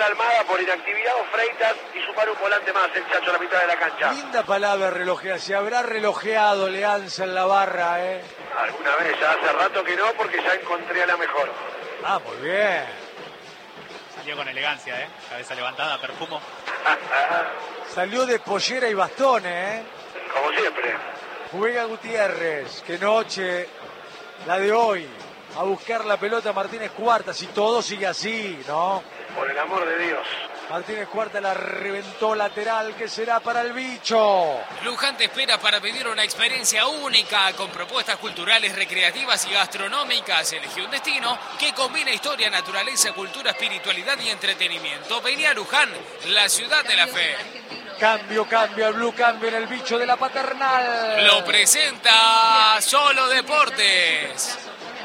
Almada por inactividad o Freitas y sumar un volante más el Chacho a la mitad de la cancha. Linda palabra relojea, se habrá relojeado Leanza en la barra, Alguna vez, ya hace rato que no, porque ya encontré a la mejor. Ah, muy bien. Salió con elegancia, cabeza levantada, perfumo. Salió de pollera y bastones, Como siempre. Juega Gutiérrez, qué noche la de hoy. A buscar la pelota Martínez Cuarta, si todo sigue así, ¿no? Por el amor de Dios. Martínez Cuarta la reventó lateral, que será para el bicho. Luján te espera para vivir una experiencia única con propuestas culturales, recreativas y gastronómicas. Elegí un destino que combina historia, naturaleza, cultura, espiritualidad y entretenimiento. Vení a Luján, la ciudad de la fe. Cambio al Blue, cambio en el bicho de la Paternal. Lo presenta Solo Deportes.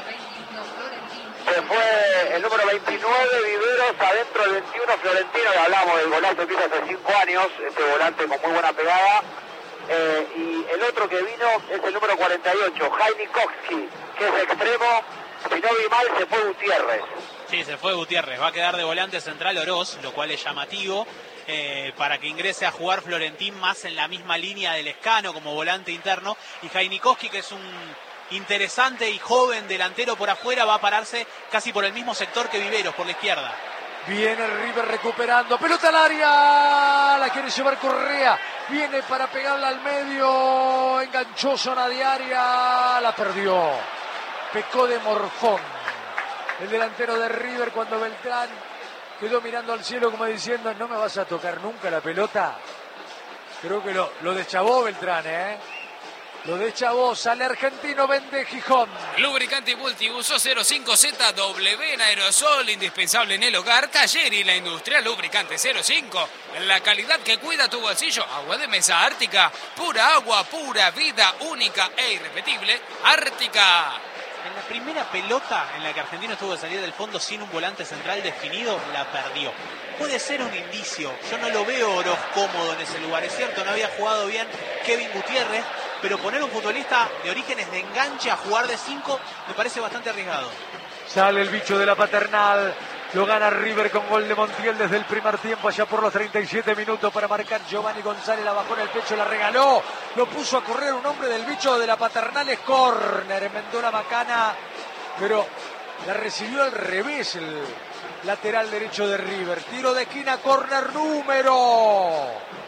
Se fue el número 29, Viveros, adentro el 21, Florentino, y hablamos del volante que hizo hace 5 años, este volante con muy buena pegada. Y el otro que vino es el número 48, Jaime Koski, que es extremo. Si no vi mal, se fue Gutiérrez. Sí, se fue Gutiérrez. Va a quedar de volante central Oroz, lo cual es llamativo, para que ingrese a jugar Florentín más en la misma línea del Escano como volante interno. Y Jainikowski, que es un interesante y joven delantero por afuera, va a pararse casi por el mismo sector que Viveros, por la izquierda. Viene River recuperando, pelota al área, la quiere llevar Correa, viene para pegarla al medio, enganchó zona de área, la perdió, pecó de morfón el delantero de River cuando Beltrán quedó mirando al cielo como diciendo, no me vas a tocar nunca la pelota. Creo que lo deschavó Beltrán, Lo deschavó, sale argentino, vende Gijón. Lubricante multiuso 05ZW en aerosol, indispensable en el hogar, taller y la industria. Lubricante 05, la calidad que cuida tu bolsillo. Agua de mesa Ártica, pura agua, pura vida, única e irrepetible. Ártica. En la primera pelota en la que Argentino tuvo que salir del fondo sin un volante central definido, la perdió. Puede ser un indicio, yo no lo veo Oroz cómodo en ese lugar. Es cierto, no había jugado bien Kevin Gutiérrez, pero poner un futbolista de orígenes de enganche a jugar de 5 me parece bastante arriesgado. Sale el bicho de la Paternal, lo gana River con gol de Montiel desde el primer tiempo, allá por los 37 minutos para marcar Giovanni González, la bajó en el pecho, la regaló, lo puso a correr un hombre del bicho de la Paternal, es córner, enmendó la macana, pero la recibió al revés el lateral derecho de River. Tiro de esquina, córner número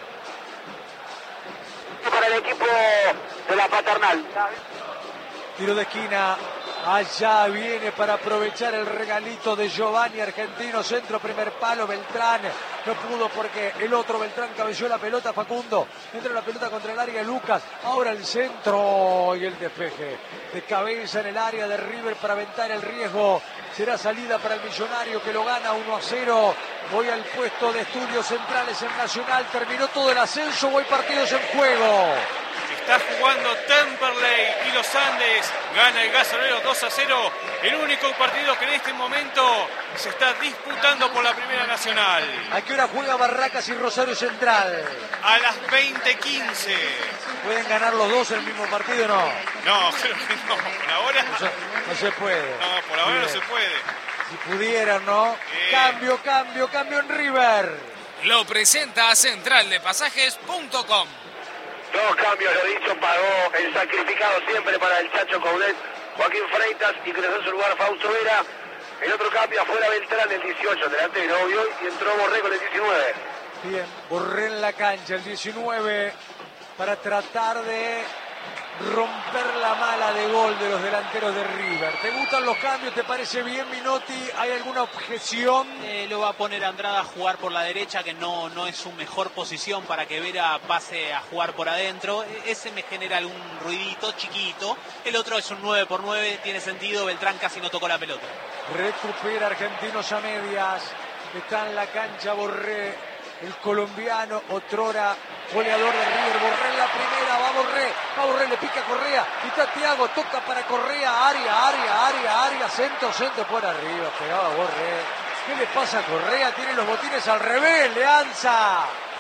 para el equipo de la Paternal. Tiro de esquina, allá viene para aprovechar el regalito de Giovanni, argentino, centro, primer palo, Beltrán, no pudo porque el otro Beltrán cabeceó la pelota, Facundo, entra la pelota contra el área, Lucas, ahora el centro y el despeje de cabeza en el área de River para aventar el riesgo, será salida para el Millonario que lo gana 1-0, voy al puesto de estudios centrales en Nacional, terminó todo el ascenso, voy partidos en juego. Está jugando Temperley y los Andes. Gana el Gasolero 2-0. El único partido que en este momento se está disputando por la Primera Nacional. ¿A qué hora juega Barracas y Rosario Central? A las 20:15. ¿Pueden ganar los dos el mismo partido o no? No, creo que no. Por ahora no se puede. No, por ahora no se puede. Si pudieran, ¿no? Cambio en River. Lo presenta centraldepasajes.com. 2 cambios, lo dicho, pagó el sacrificado siempre para el Chacho Coudet, Joaquín Freitas, ingresó en su lugar Fausto Vera. El otro cambio afuera Beltrán, el 18, delantero, obvio, y entró Borré con el 19. Bien, Borré en la cancha, el 19, para tratar de romper la mala de gol de los delanteros de River. ¿Te gustan los cambios? ¿Te parece bien, Minotti? ¿Hay alguna objeción? Lo va a poner Andrada a jugar por la derecha, que no es su mejor posición para que Vera pase a jugar por adentro. Ese me genera algún ruidito chiquito. El otro es un 9x9, tiene sentido. Beltrán casi no tocó la pelota. Recupera Argentinos a medias. Está en la cancha Borré, el colombiano, otrora goleador de River. Borré en la primera, va Borré, le pica Correa, y está Thiago, toca para Correa, área, centro, por arriba, pegaba Borré. ¿Qué le pasa a Correa? Tiene los botines al revés, Leanza.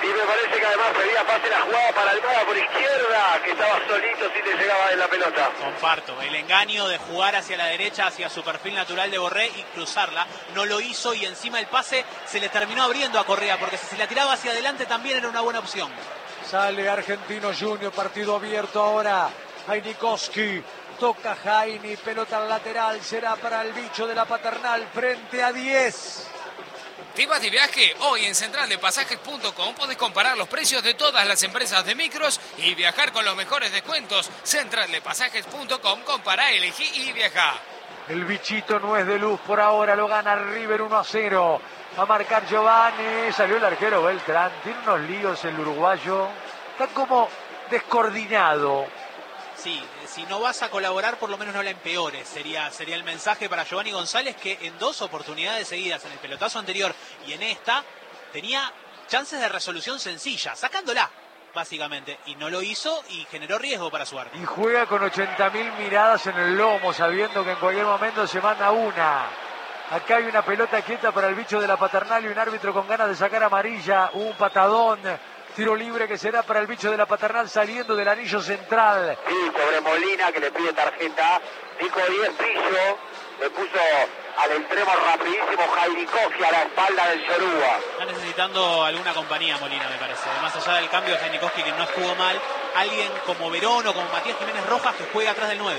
Y me parece que además sería fácil la jugada para Almada por izquierda, que estaba solito si le llegaba en la pelota. Comparto, el engaño de jugar hacia la derecha, hacia su perfil natural de Borré y cruzarla, no lo hizo y encima el pase se le terminó abriendo a Correa, porque si se la tiraba hacia adelante también era una buena opción. Sale Argentino Junior, partido abierto ahora. Heinikowski, toca Jaini, pelota al lateral, será para el bicho de la Paternal frente a 10. ¿Te vas de viaje? Hoy en centraldepasajes.com podés comparar los precios de todas las empresas de micros y viajar con los mejores descuentos. Centraldepasajes.com, compará, elegí y viajá. El bichito no es de luz por ahora, lo gana River 1-0. Va a marcar Giovanni, salió el arquero Beltrán, tiene unos líos el uruguayo, está como descoordinado. Sí, si no vas a colaborar, por lo menos no la empeores. Sería el mensaje para Giovanni González, que en 2 oportunidades seguidas, en el pelotazo anterior y en esta, tenía chances de resolución sencilla, sacándola, básicamente. Y no lo hizo y generó riesgo para su arco. Y juega con 80.000 miradas en el lomo, sabiendo que en cualquier momento se manda una. Acá hay una pelota quieta para el bicho de la Paternal y un árbitro con ganas de sacar amarilla. Un patadón. Tiro libre que será para el bicho de la Paternal saliendo del anillo central. Sí, sobre Molina, que le pide tarjeta. Dijo 10 Pillo, le puso al extremo rapidísimo Heinikowski a la espalda del Yoruba. Está necesitando alguna compañía Molina, me parece. Más allá del cambio de Heinikowski, que no jugó mal, alguien como Verón o como Matías Jiménez Rojas, que juega atrás del 9.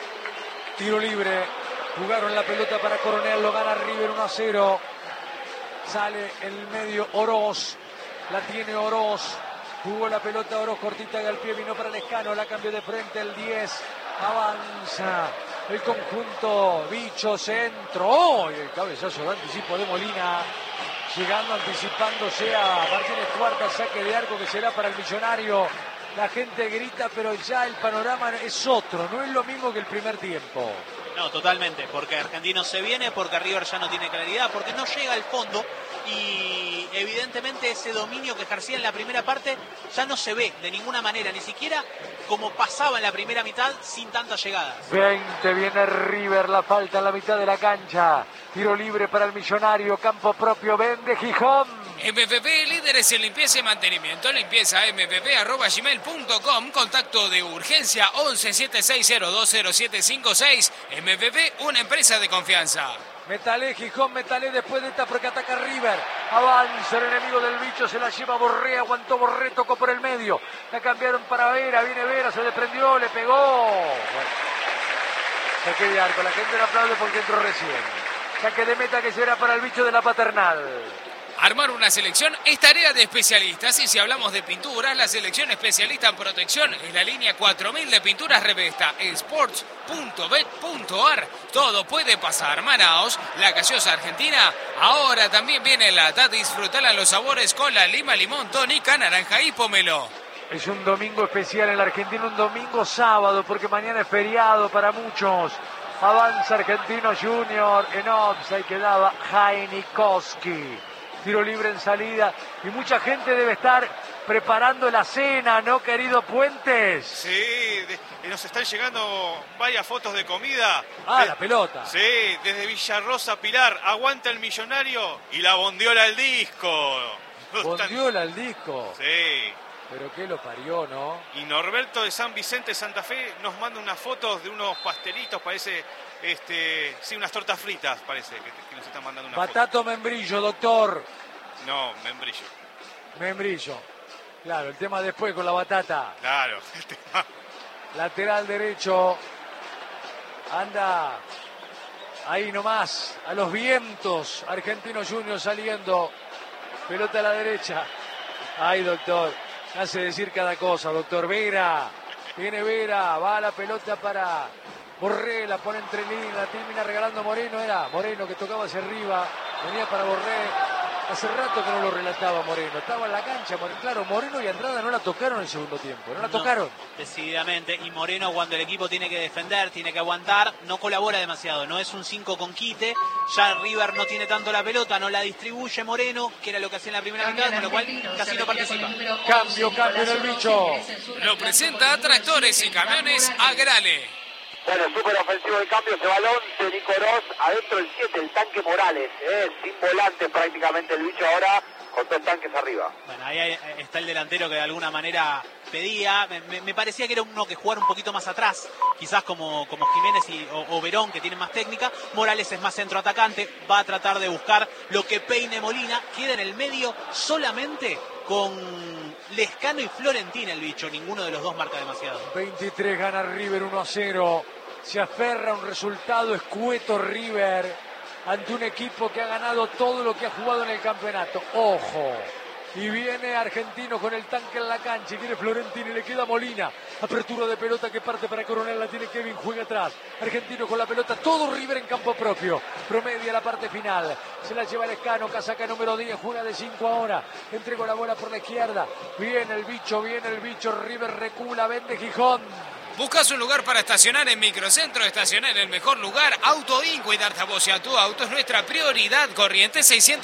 Tiro libre. Jugaron la pelota para Coronel, lo gana River 1-0. Sale el medio Oroz. La tiene Oroz, jugó la pelota Oroz cortita al pie, vino para Lescano, la cambió de frente el 10, avanza el conjunto, bicho, centro, ¡oh! Y el cabezazo de anticipo de Molina, llegando, anticipándose a Martínez Cuarta, saque de arco que será para el Millonario. La gente grita, pero ya el panorama es otro, no es lo mismo que el primer tiempo. No, totalmente, porque Argentino se viene, porque River ya no tiene claridad, porque no llega al fondo y evidentemente ese dominio que ejercía en la primera parte ya no se ve de ninguna manera, ni siquiera como pasaba en la primera mitad sin tantas llegadas. 20, viene River, la falta en la mitad de la cancha, tiro libre para el Millonario, campo propio, vende Gijón. MPP, líderes en limpieza y mantenimiento. Limpieza mpp@gmail.com. Contacto de urgencia 1176020756. MPP, una empresa de confianza. Metalé, Gijón, Metalé después de esta porque ataca River. Avanza el enemigo del bicho, se la lleva Borré, aguantó Borré, tocó por el medio. La cambiaron para Vera, viene Vera, se desprendió, le pegó. Bueno, saque de arco, la gente le aplaude porque entró recién. Saque de meta que será para el bicho de la Paternal. Armar una selección es tarea de especialistas y si hablamos de pinturas, la selección especialista en protección es la línea 4000 de pinturas Revesta, sports.bet.ar. Todo puede pasar. Manaos, la gaseosa argentina, ahora también viene en lata. Disfrutala en los sabores cola, lima, limón, tónica, naranja y pomelo. Es un domingo especial en la Argentina, un domingo sábado, porque mañana es feriado para muchos. Avanza Argentino Junior, en offside quedaba Heinikowski. Tiro libre en salida y mucha gente debe estar preparando la cena, ¿no, querido Puentes? Sí, nos están llegando varias fotos de comida. La pelota. Sí, desde Villarrosa Pilar, aguanta el Millonario y la bondiola al disco. Bondiola al disco. Sí. Pero qué lo parió, ¿no? Y Norberto de San Vicente, Santa Fe, nos manda unas fotos de unos pastelitos, parece, sí, unas tortas fritas, parece, que nos están mandando una Batato foto. Membrillo, doctor. No, membrillo. Membrillo. Claro, el tema después con la batata. Claro, el tema. Lateral derecho. Anda ahí nomás, a los vientos. Argentino Junior saliendo. Pelota a la derecha. Ay, doctor. Hace decir cada cosa, doctor. Vera. Viene Vera. Va la pelota para Borré. La pone entre líneas. La termina regalando Moreno. Era Moreno que tocaba hacia arriba. Venía para Borré. Hace rato que no lo relataba Moreno. Estaba en la cancha. Claro, Moreno y Andrada no la tocaron en el segundo tiempo. No la tocaron. Decididamente. Y Moreno, cuando el equipo tiene que defender, tiene que aguantar, no colabora demasiado. No es un 5 con quite. Ya River no tiene tanto la pelota, no la distribuye Moreno, que era lo que hacía en la primera mitad, con lo cual casi no participa. Cambio en el bicho. Lo presenta Tractores y Camiones Agrale. Bueno, súper ofensivo el cambio, ese balón de Nico Oroz, adentro el 7, el tanque Morales, sin volante prácticamente el bicho ahora, con 2 tanques arriba. Bueno, ahí está el delantero que de alguna manera pedía. Me parecía que era uno que jugara un poquito más atrás, quizás como Jiménez o Verón, que tienen más técnica. Morales es más centroatacante, va a tratar de buscar lo que peine Molina. Queda en el medio solamente con Lescano y Florentín el bicho. Ninguno de los dos marca demasiado. 23 gana River 1-0. Se aferra a un resultado escueto River ante un equipo que ha ganado todo lo que ha jugado en el campeonato. ¡Ojo! Y viene Argentino con el tanque en la cancha. Y viene Florentino y le queda Molina. Apertura de pelota que parte para Coronel. La tiene Kevin, juega atrás. Argentino con la pelota. Todo River en campo propio. Promedia la parte final. Se la lleva Lescano. Casaca número 10. Juega de 5 ahora. Entregó la bola por la izquierda. Viene el bicho. River recula. Vende Gijón. ¿Buscas un lugar para estacionar en Microcentro? Estacionar en el mejor lugar. Auto In, cuidarte a vos y a tu auto es nuestra prioridad. Corrientes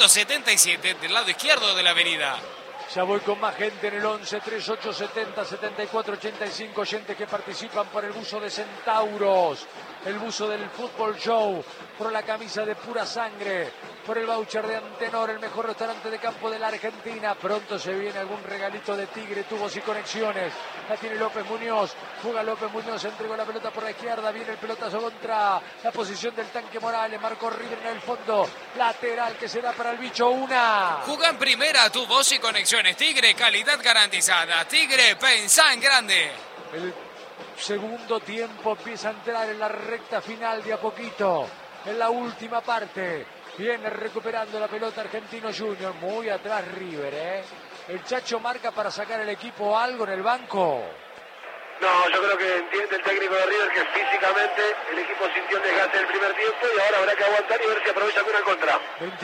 677, del lado izquierdo de la avenida. Ya voy con más gente en el 11 3870 7485. Oyentes que participan por el buzo de Centauros, el buzo del Fútbol Show, por la camisa de Pura Sangre, por el voucher de Antenor, el mejor restaurante de campo de la Argentina. Pronto se viene algún regalito de Tigre, tubos y conexiones. La tiene López Muñoz, juega López Muñoz, entregó la pelota por la izquierda, viene el pelotazo contra la posición del tanque Morales, marcó River en el fondo, lateral que será para el bicho. Una. Juga en primera, tubos y conexiones. Tigre, calidad garantizada. Tigre, pensá en grande. El segundo tiempo empieza a entrar en la recta final de a poquito, en la última parte. Viene recuperando la pelota Argentino Junior, muy atrás River, El Chacho marca para sacar el equipo algo en el banco. No, yo creo que entiende el técnico de River que físicamente el equipo sintió el desgaste del primer tiempo y ahora habrá que aguantar y ver si aprovecha alguna contra.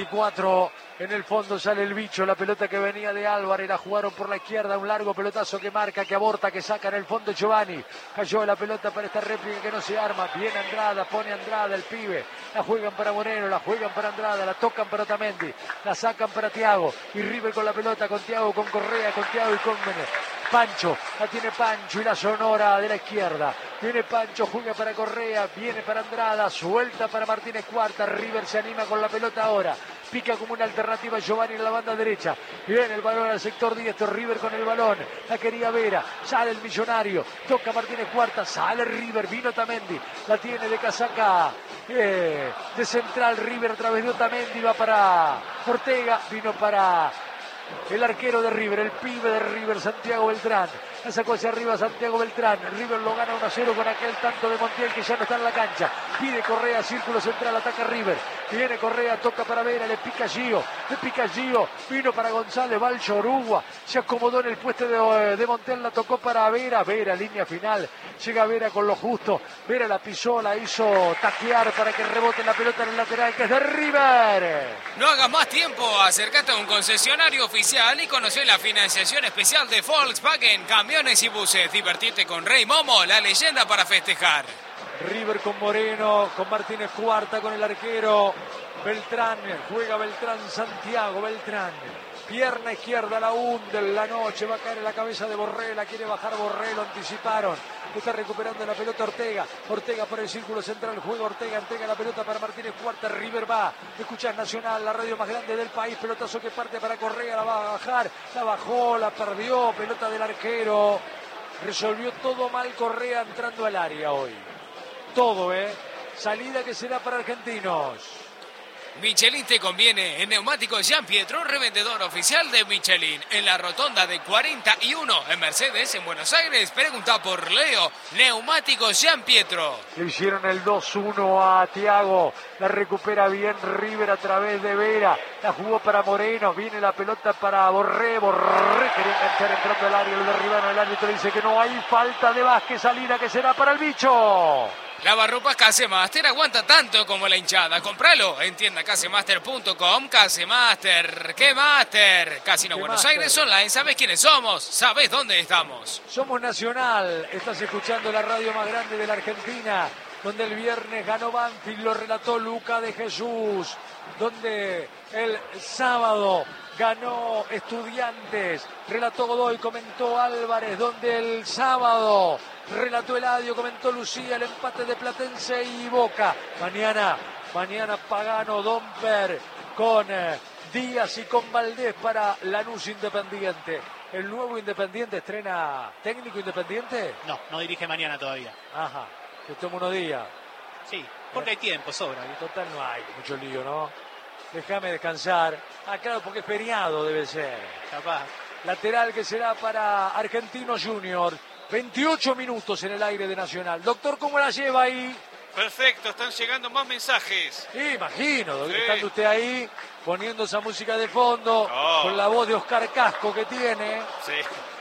24 en el fondo, sale el bicho, la pelota que venía de Álvarez, la jugaron por la izquierda, un largo pelotazo que marca, que aborta, que saca en el fondo Giovanni. Cayó la pelota para esta réplica que no se arma, viene Andrada, pone Andrada el pibe, la juegan para Moreno, la juegan para Andrada, la tocan para Otamendi, la sacan para Thiago, y River con la pelota, con Thiago, con Correa, con Thiago y con Pancho, la tiene Pancho y la sonora de la izquierda. Viene Pancho, juega para Correa, viene para Andrada, suelta para Martínez Cuarta. River se anima con la pelota ahora. Pica como una alternativa Giovanni en la banda derecha. Viene el balón al sector diestro. River con el balón. La quería Vera. Sale el Millonario. Toca Martínez Cuarta. Sale River. Vino Otamendi. La tiene de casaca de central. River a través de Otamendi. Va para Ortega. Vino para el arquero de River, el pibe de River, Santiago Beltrán. La sacó hacia arriba Santiago Beltrán. River lo gana 1-0 con aquel tanto de Montiel que ya no está en la cancha. Pide Correa, círculo central, ataca River. Viene Correa, toca para Vera, le pica Gio. Vino para González, va al Chorugua. Se acomodó en el puesto de Montiel, la tocó para Vera. Vera, línea final. Llega Vera con lo justo. Vera la pisó, la hizo taquear para que rebote la pelota en el lateral, que es de River. No hagas más tiempo, acércate a un concesionario oficial y conoce la financiación especial de Volkswagen, camiones y buses. Divertirte con Rey Momo, la leyenda para festejar. River con Moreno, con Martínez Cuarta, con el arquero Beltrán. Juega Beltrán, Santiago Beltrán. Pierna izquierda, la hunde en la noche, va a caer en la cabeza de Borré, la quiere bajar Borré, lo anticiparon. Está recuperando la pelota Ortega. Ortega por el círculo central, juega Ortega, entrega la pelota para Martínez Cuarta. River va, escuchás Nacional, la radio más grande del país. Pelotazo que parte para Correa, la va a bajar, la bajó, la perdió. Pelota del arquero. Resolvió todo mal Correa entrando al área hoy. Todo, salida que será para Argentinos. Michelin te conviene. En Neumáticos Jean Pietro, revendedor oficial de Michelin. En la rotonda de 41 en Mercedes, en Buenos Aires. Pregunta por Leo. Neumáticos Jean Pietro. Le hicieron el 2-1 a Thiago. La recupera bien River a través de Vera. La jugó para Moreno. Viene la pelota para Borré. Borré quería enganchar entrando al área. Lo derribaron. El árbitro dice que no hay falta de Vázquez. Salida que será para el bicho. Lavarropas Casemaster aguanta tanto como la hinchada. Compralo en tienda casemaster.com. Casemaster, ¿qué Master? Casino ¿Qué Buenos Master? Aires Online. ¿Sabés quiénes somos? ¿Sabés dónde estamos? Somos Nacional. Estás escuchando la radio más grande de la Argentina, donde el viernes ganó Banfield, lo relató Luca de Jesús, donde el sábado ganó Estudiantes, relató Godoy, comentó Álvarez, donde el sábado relató Eladio, comentó Lucía, el empate de Platense y Boca. Mañana Pagano, Domper con Díaz y con Valdés para Lanús Independiente. ¿El nuevo Independiente estrena técnico Independiente? No dirige mañana todavía. Ajá, que toma unos días. Sí, porque hay tiempo, sobra. ¿Viste? Total no hay mucho lío, ¿no? Déjame descansar. Ah, claro, porque es feriado debe ser. Capaz. Lateral que será para Argentinos Juniors. 28 minutos en el aire de Nacional. Doctor, ¿cómo la lleva ahí? Perfecto, están llegando más mensajes. Sí, imagino, doctor, Sí. estando usted ahí poniendo esa música de fondo, Oh. con la voz de Oscar Casco que tiene. Sí,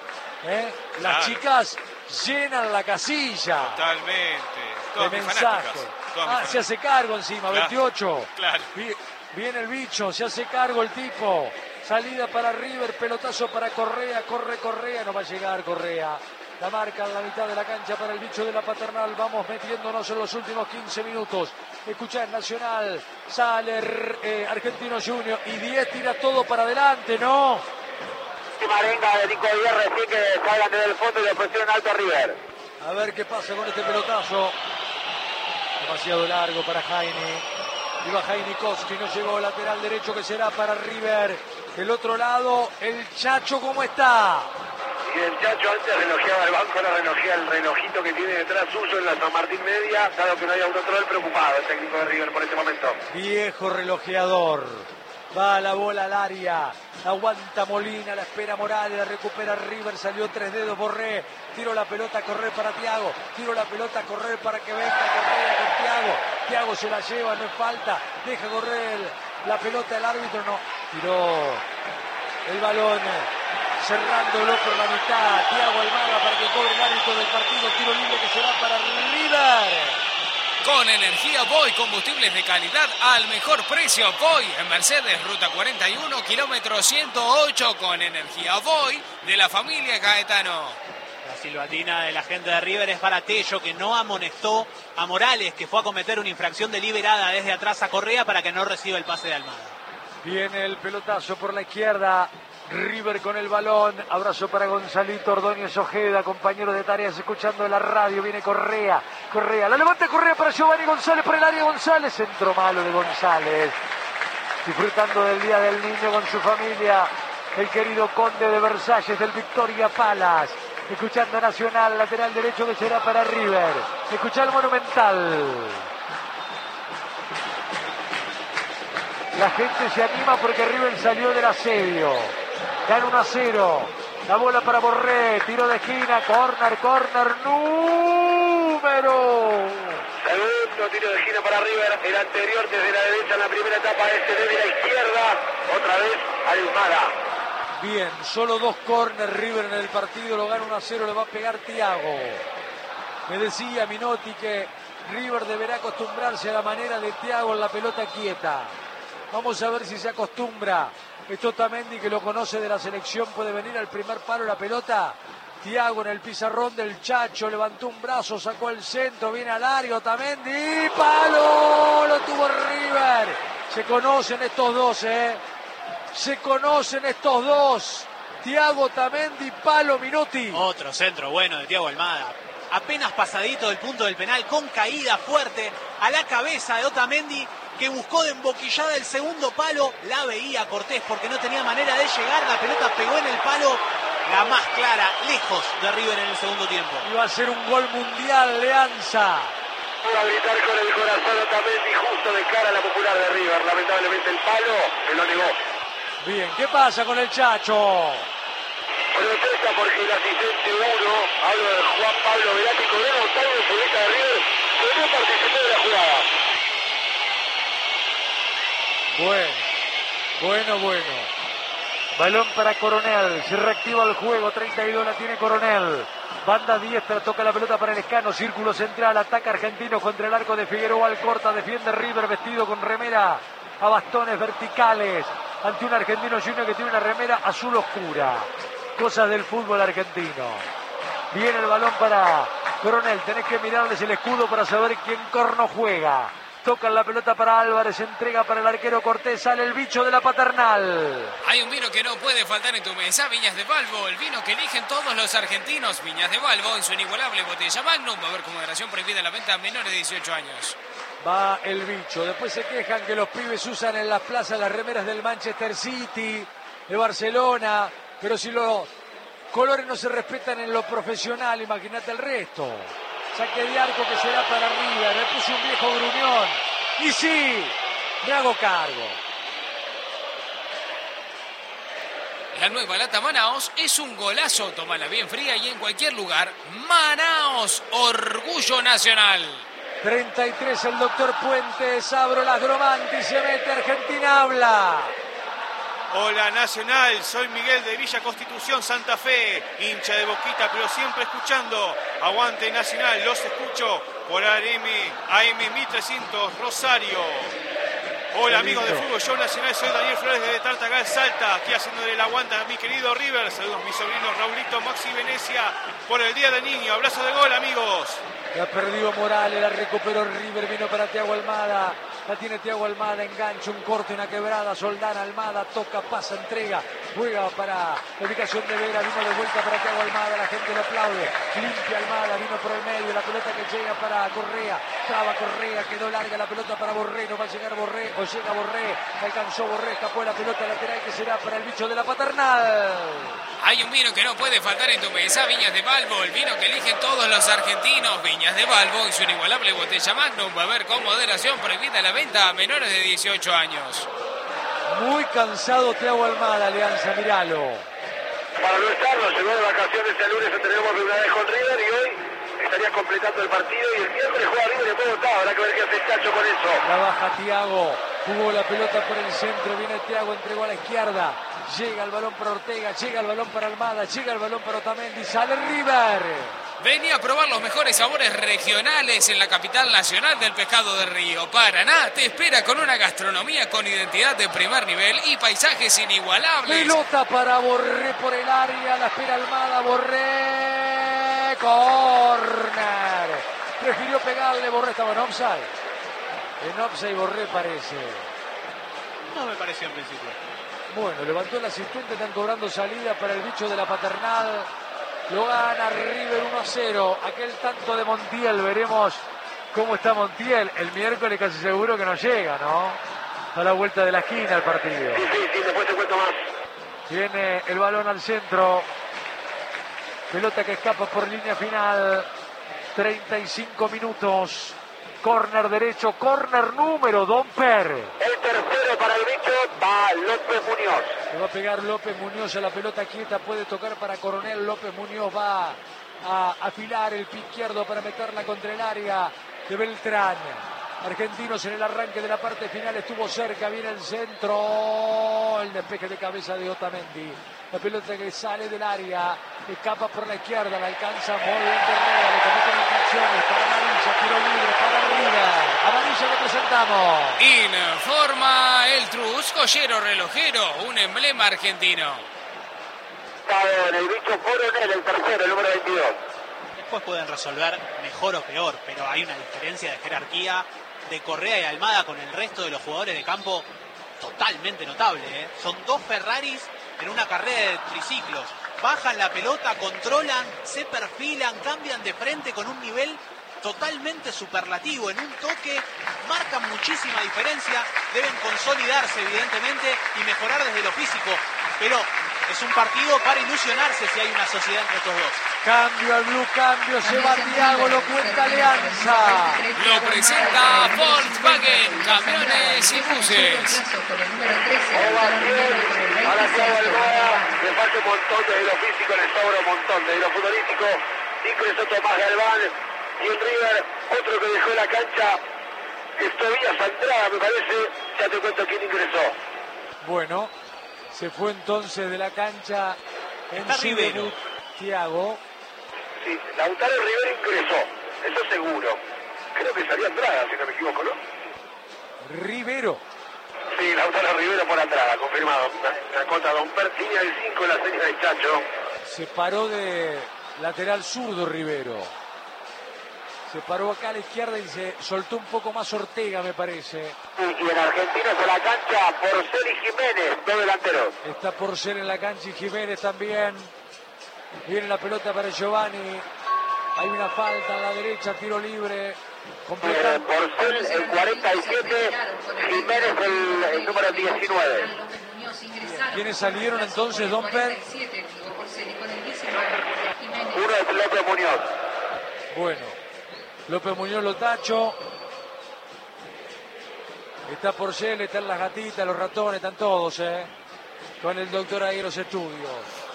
Las Claro. chicas llenan la casilla totalmente. de Todas mis mensajes. fanáticas. Todas mis Ah, se hace cargo encima, Claro. 28. Claro. Viene el bicho, se hace cargo el tipo. Salida para River, pelotazo para Correa, corre Correa, no va a llegar Correa. La marca en la mitad de la cancha para el bicho de la Paternal. Vamos metiéndonos en los últimos 15 minutos. Escuchá en Nacional, sale Argentinos Juniors y 10 tira todo para adelante, ¿no? Última arenga de Nico Díaz recién que salgan desde el fondo y le ofrecieron alto a River. A ver qué pasa con este pelotazo. Demasiado largo para Jaime. Iba Jaime Koski, no llegó, lateral derecho que será para River. Del otro lado, el Chacho, ¿cómo está? Y el Chacho antes relojeaba el banco, ahora relojea el relojito que tiene detrás suyo en la San Martín Media, dado que no hay autocontrol, preocupado el técnico de River por este momento. Viejo relojeador. Va la bola al área. Aguanta Molina, la espera Morales, la recupera River, salió 3 dedos, Borré. Tiro la pelota a correr para Thiago. Tiro la pelota a correr para que venga Correa con Thiago. Thiago se la lleva, no es falta. Deja correr la pelota el árbitro, no. Tiró el balón. Cerrándolo por la mitad. Thiago Almada para que cobre el árbitro del partido. Tiro libre que se va para River. Con energía Voy, combustibles de calidad al mejor precio. Voy en Mercedes, ruta 41, kilómetro 108. Con energía Voy de la familia Gaetano. La silbatina de la gente de River es para Tello, que no amonestó a Morales, que fue a cometer una infracción deliberada desde atrás a Correa para que no reciba el pase de Almada. Viene el pelotazo por la izquierda. River con el balón. Abrazo para Gonzalito Ordóñez Ojeda, compañero de tareas, escuchando la radio. Viene Correa. Correa. La levanta Correa para Giovanni González. Por el área González. Centro malo de González. Disfrutando del Día del Niño con su familia. El querido conde de Versalles del Victoria Palace. Escuchando Nacional. Lateral derecho que será para River. Escucha el Monumental. La gente se anima porque River salió del asedio. Gana 1-0. La bola para Borré. Tiro de esquina. Corner. Número. Segundo tiro de esquina para River, el anterior desde la derecha en la primera etapa, este desde la izquierda, otra vez Almada. Bien, solo 2 corners River en el partido, lo gana 1-0, le va a pegar Thiago. Me decía Minotti que River deberá acostumbrarse a la manera de Thiago en la pelota quieta. Vamos a ver si se acostumbra. Esto Otamendi, que lo conoce de la selección, puede venir al primer palo la pelota. Thiago en el pizarrón del Chacho, levantó un brazo, sacó el centro, viene al área, Otamendi, ¡palo! Lo tuvo River. Se conocen estos dos, Se conocen estos dos. Thiago, Otamendi, palo, Minotti. Otro centro bueno de Thiago Almada. Apenas pasadito del punto del penal, con caída fuerte a la cabeza de Otamendi, que buscó de emboquillada el segundo palo. La veía Cortés porque no tenía manera de llegar. La pelota pegó en el palo, la más clara, lejos de River en el segundo tiempo. Iba a ser un gol mundial, Leanza. Para gritar con el corazón Otamendi justo de cara a la popular de River. Lamentablemente el palo se lo negó. Bien, ¿qué pasa con el Chacho? Protesta porque el asistente 1, hablo de Juan Pablo Velati, Coronel Montaño, el futbolista de River, que no participó de la jugada. Bueno. Balón para Coronel, se reactiva el juego, 32 la tiene Coronel. Banda diestra, toca la pelota para el Escano, círculo central, ataca Argentino contra el arco de Figueroa, Alcorta, defiende River vestido con remera a bastones verticales, ante un Argentino Junior que tiene una remera azul oscura. Cosas del fútbol argentino. Viene el balón para Coronel, tenés que mirarles el escudo para saber quién corno juega. Tocan la pelota para Álvarez, entrega para el arquero Cortés, sale el bicho de la Paternal. Hay un vino que no puede faltar en tu mesa, Viñas de Valvo, el vino que eligen todos los argentinos. Viñas de Valvo en su inigualable botella Magnum, va a haber con moderación prohibida la venta a menores de 18 años. Va el bicho. Después se quejan que los pibes usan en las plazas las remeras del Manchester City, de Barcelona, pero si los colores no se respetan en lo profesional, imagínate el resto. Saque de arco que será para River. Le puso un viejo gruñón. Y sí, me hago cargo. La nueva lata Manaos es un golazo. Tómala bien fría y en cualquier lugar. Manaos, orgullo nacional. 33 el doctor Puentes. Abro las Gromanti. Se mete Argentina. Habla. Hola Nacional, soy Miguel de Villa Constitución, Santa Fe, hincha de Boquita, pero siempre escuchando. Aguante Nacional, los escucho por AM 1300, Rosario. Hola amigos de Fútbol Show Nacional, soy Daniel Flores desde Tartagal, Salta, aquí haciéndole el aguante a mi querido River. Saludos a mis sobrinos Raulito, Maxi Venecia, por el Día del Niño. Abrazo de gol, amigos. La perdió Morales, la recuperó River, vino para Thiago Almada. La tiene Thiago Almada, engancha, un corte, una quebrada, Soldán, Almada, toca, pasa, entrega, juega para la ubicación de Vera, vino de vuelta para Thiago Almada, la gente lo aplaude, limpia Almada, vino por el medio, la pelota que llega para Correa, traba Correa, quedó larga la pelota para Borré, no va a llegar Borré, o llega Borré, alcanzó Borré, escapó la pelota lateral que será para el bicho de la Paternal. Hay un vino que no puede faltar en tu mesa, Viñas de Balbo, el vino que eligen todos los argentinos. Viñas de Balbo y su inigualable botella Magnum, va a haber con moderación, prohibida la venta a menores de 18 años. Muy cansado Thiago Almada, Alianza, míralo. Para no estarlo, llegó de vacaciones el lunes, entrenamos de una vez con River y hoy estaría completando el partido y el miércoles juega River en Bogotá. Habrá que ver qué hace el Chacho con eso. La baja Thiago, jugó la pelota por el centro, viene Thiago, entregó a la izquierda, llega el balón para Ortega, llega el balón para Almada, llega el balón para Otamendi, sale River. Vení a probar los mejores sabores regionales en la capital nacional del pescado de río. Paraná te espera con una gastronomía con identidad de primer nivel y paisajes inigualables. Pelota para Borré por el área, la espera Almada, Borré, córner. Prefirió pegarle, Borré estaba en offside. En offside Borré parece. No me pareció en principio. Bueno, levantó el asistente, están cobrando salida para el bicho de la Paternal. Lo gana River 1-0. Aquel tanto de Montiel, veremos cómo está Montiel. El miércoles casi seguro que no llega, ¿no? A la vuelta de la esquina el partido. Sí, después te cuento más. Viene el balón al centro. Pelota que escapa por línea final. 35 minutos. Córner derecho, córner número Domper. El tercero para el bicho va López Muñoz. Le va a pegar López Muñoz a la pelota quieta, puede tocar para Coronel. López Muñoz va a afilar el pie izquierdo para meterla contra el área de Beltrán. Argentinos en el arranque de la parte final, estuvo cerca, viene el centro, el despeje de cabeza de Otamendi. La pelota que sale del área, escapa por la izquierda, la alcanza muy bien Correa, le cometen infracciones para amarilla, tiro libre para River. Amarilla que presentamos. Informa el Trus, joyero relojero, un emblema argentino. Está en el bicho Coronel, el tercero, el número 22. Después pueden resolver mejor o peor, pero hay una diferencia de jerarquía de Correa y Almada con el resto de los jugadores de campo totalmente notable, ¿eh? Son dos Ferraris en una carrera de triciclos. Bajan la pelota, controlan, se perfilan, cambian de frente con un nivel totalmente superlativo. En un toque marcan muchísima diferencia. Deben consolidarse evidentemente y mejorar desde lo físico. Pero es un partido para ilusionarse si hay una sociedad entre estos dos. Cambio al blue, cambio, se va Thiago, lo cuenta Alianza. Lo presenta Volkswagen, camiones y buses. Ahora Thiago Almada, le falta un montón desde lo físico, le sobra un montón desde lo futbolístico. Ingresó Tomás Galván y en River, otro que dejó la cancha, es Tobías Andrada, me parece. Ya te cuento quién ingresó. Bueno, se fue entonces de la cancha en Está su Rivero. debut Thiago. Sí, Lautaro Rivero ingresó, eso seguro. Creo que salió Andrada, si no me equivoco, ¿no? Rivero. Sí, Lautaro Rivero por Andrada, confirmado. La contra Domper, línea del 5 en la serie del Chacho. Se paró de lateral zurdo Rivero. Se paró acá a la izquierda y se soltó un poco más Ortega, me parece. Y en Argentina por la cancha, Porcel y Jiménez, dos delanteros. Está por ser en la cancha y Jiménez también. Viene la pelota para Giovanni. Hay una falta a la derecha, tiro libre Completan. Porcel el 47, Jiménez el número 19. ¿Quiénes salieron entonces, Don Per? Uno es López Muñoz. Bueno, López Muñoz lo tacho. Está Porcel, están las gatitas, los ratones, están todos, con el doctor ahí en los estudios.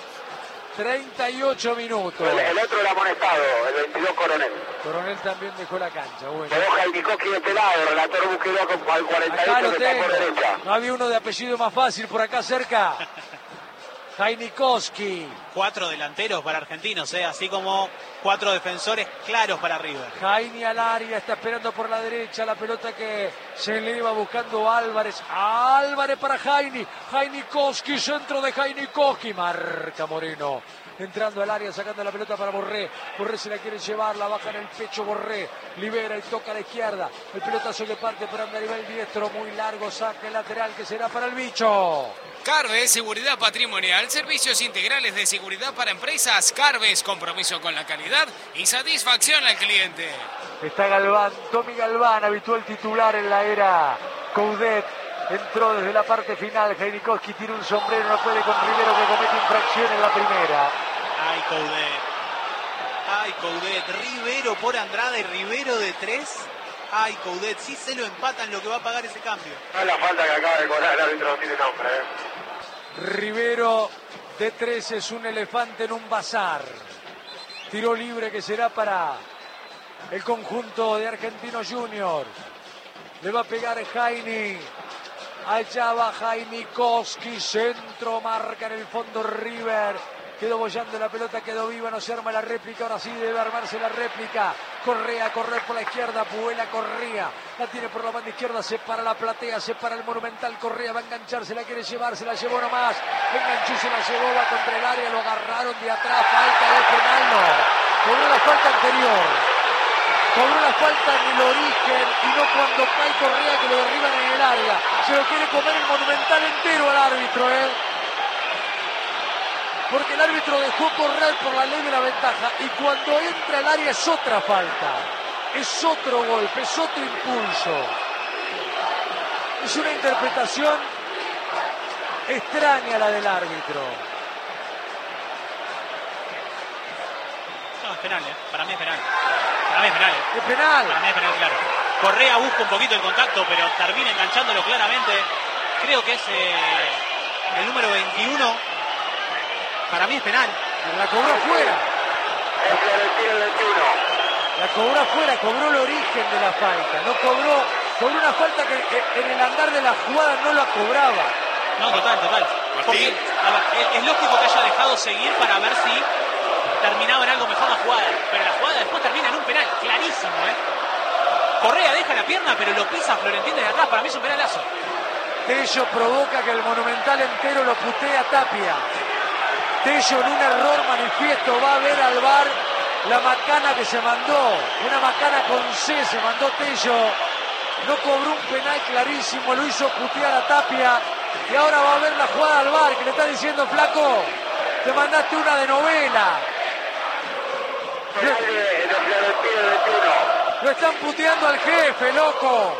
38 minutos. El otro era amonestado, el 22 Coronel. Coronel también dejó la cancha. Bueno. Quedó Jainikoski de este lado, relator Busquedó al Acá 48 lo que está por tengo. derecha. No había uno de apellido más fácil por acá cerca. Jainikoski. 4 delanteros para Argentinos, así como 4 defensores claros para River. Jaini al área, está esperando por la derecha la pelota que se le iba buscando Álvarez. Álvarez para Jaini. Jainikoski, centro de Jainikoski. Marca Moreno. Entrando al área, sacando la pelota para Borré. Borré se la quiere llevar, la baja en el pecho Borré. Libera y toca a la izquierda. El pelotazo que parte por andar nivel diestro. Muy largo, saque lateral que será para el bicho. Carves, seguridad patrimonial, servicios integrales de seguridad para empresas. Carves, compromiso con la calidad y satisfacción al cliente. Está Galván, Tommy Galván, habitual titular en la era Coudet. Entró desde la parte final, Jainikoski tira un sombrero, no puede con Rivero que comete infracción en la primera. Ay, Coudet. Rivero por Andrade, Rivero de 3. Ay, Coudet, si se lo empatan lo que va a pagar ese cambio. No es la falta que acaba de cobrar el árbitro, no tiene nombre. Rivero de 3 es un elefante en un bazar. Tiro libre que será para el conjunto de Argentinos Juniors. Le va a pegar Jaini. Allá va Jainikoski, centro, marca en el fondo River. Quedó bollando la pelota, quedó viva, no se arma la réplica, ahora sí debe armarse la réplica. Correa, correr por la izquierda, Puela Correa. La tiene por la banda izquierda, se para la platea, se para el Monumental. Correa va a engancharse, la quiere llevar, se la llevó nomás. Enganchó, se la llevó, va contra el área, lo agarraron de atrás, falta de penal, no. Cobró la falta anterior. Cobró la falta en el origen y no cuando cae Correa que lo derriban en el área. Se lo quiere comer el Monumental entero al árbitro, porque el árbitro dejó correr por la ley de la ventaja y cuando entra al área es otra falta. Es otro golpe, es otro impulso. Es una interpretación extraña la del árbitro. No, es penal, para mí es penal. Para mí es penal. ¿Es penal? Para mí es penal, claro. Correa busca un poquito el contacto, pero termina enganchándolo claramente. Creo que es el número 21. Para mí es penal. Pero la cobró afuera. Es Florentino el 21. La cobró afuera, cobró el origen de la falta. No cobró una falta que en el andar de la jugada no la cobraba. No, total. Porque, a ver, es lógico que haya dejado seguir para ver si terminaba en algo mejor la jugada. Pero la jugada después termina en un penal, clarísimo, Correa deja la pierna, pero lo pisa Florentino desde atrás. Para mí es un penalazo. Tello provoca que el Monumental entero lo putea a Tapia. Tello en un error manifiesto va a ver al VAR la macana que se mandó. Una macana con C se mandó Tello. No cobró un penal clarísimo, lo hizo putear a Tapia. Y ahora va a ver la jugada al VAR que le está diciendo, flaco, te mandaste una de novela. Penal de Florentino el 21. Lo están puteando al jefe, loco.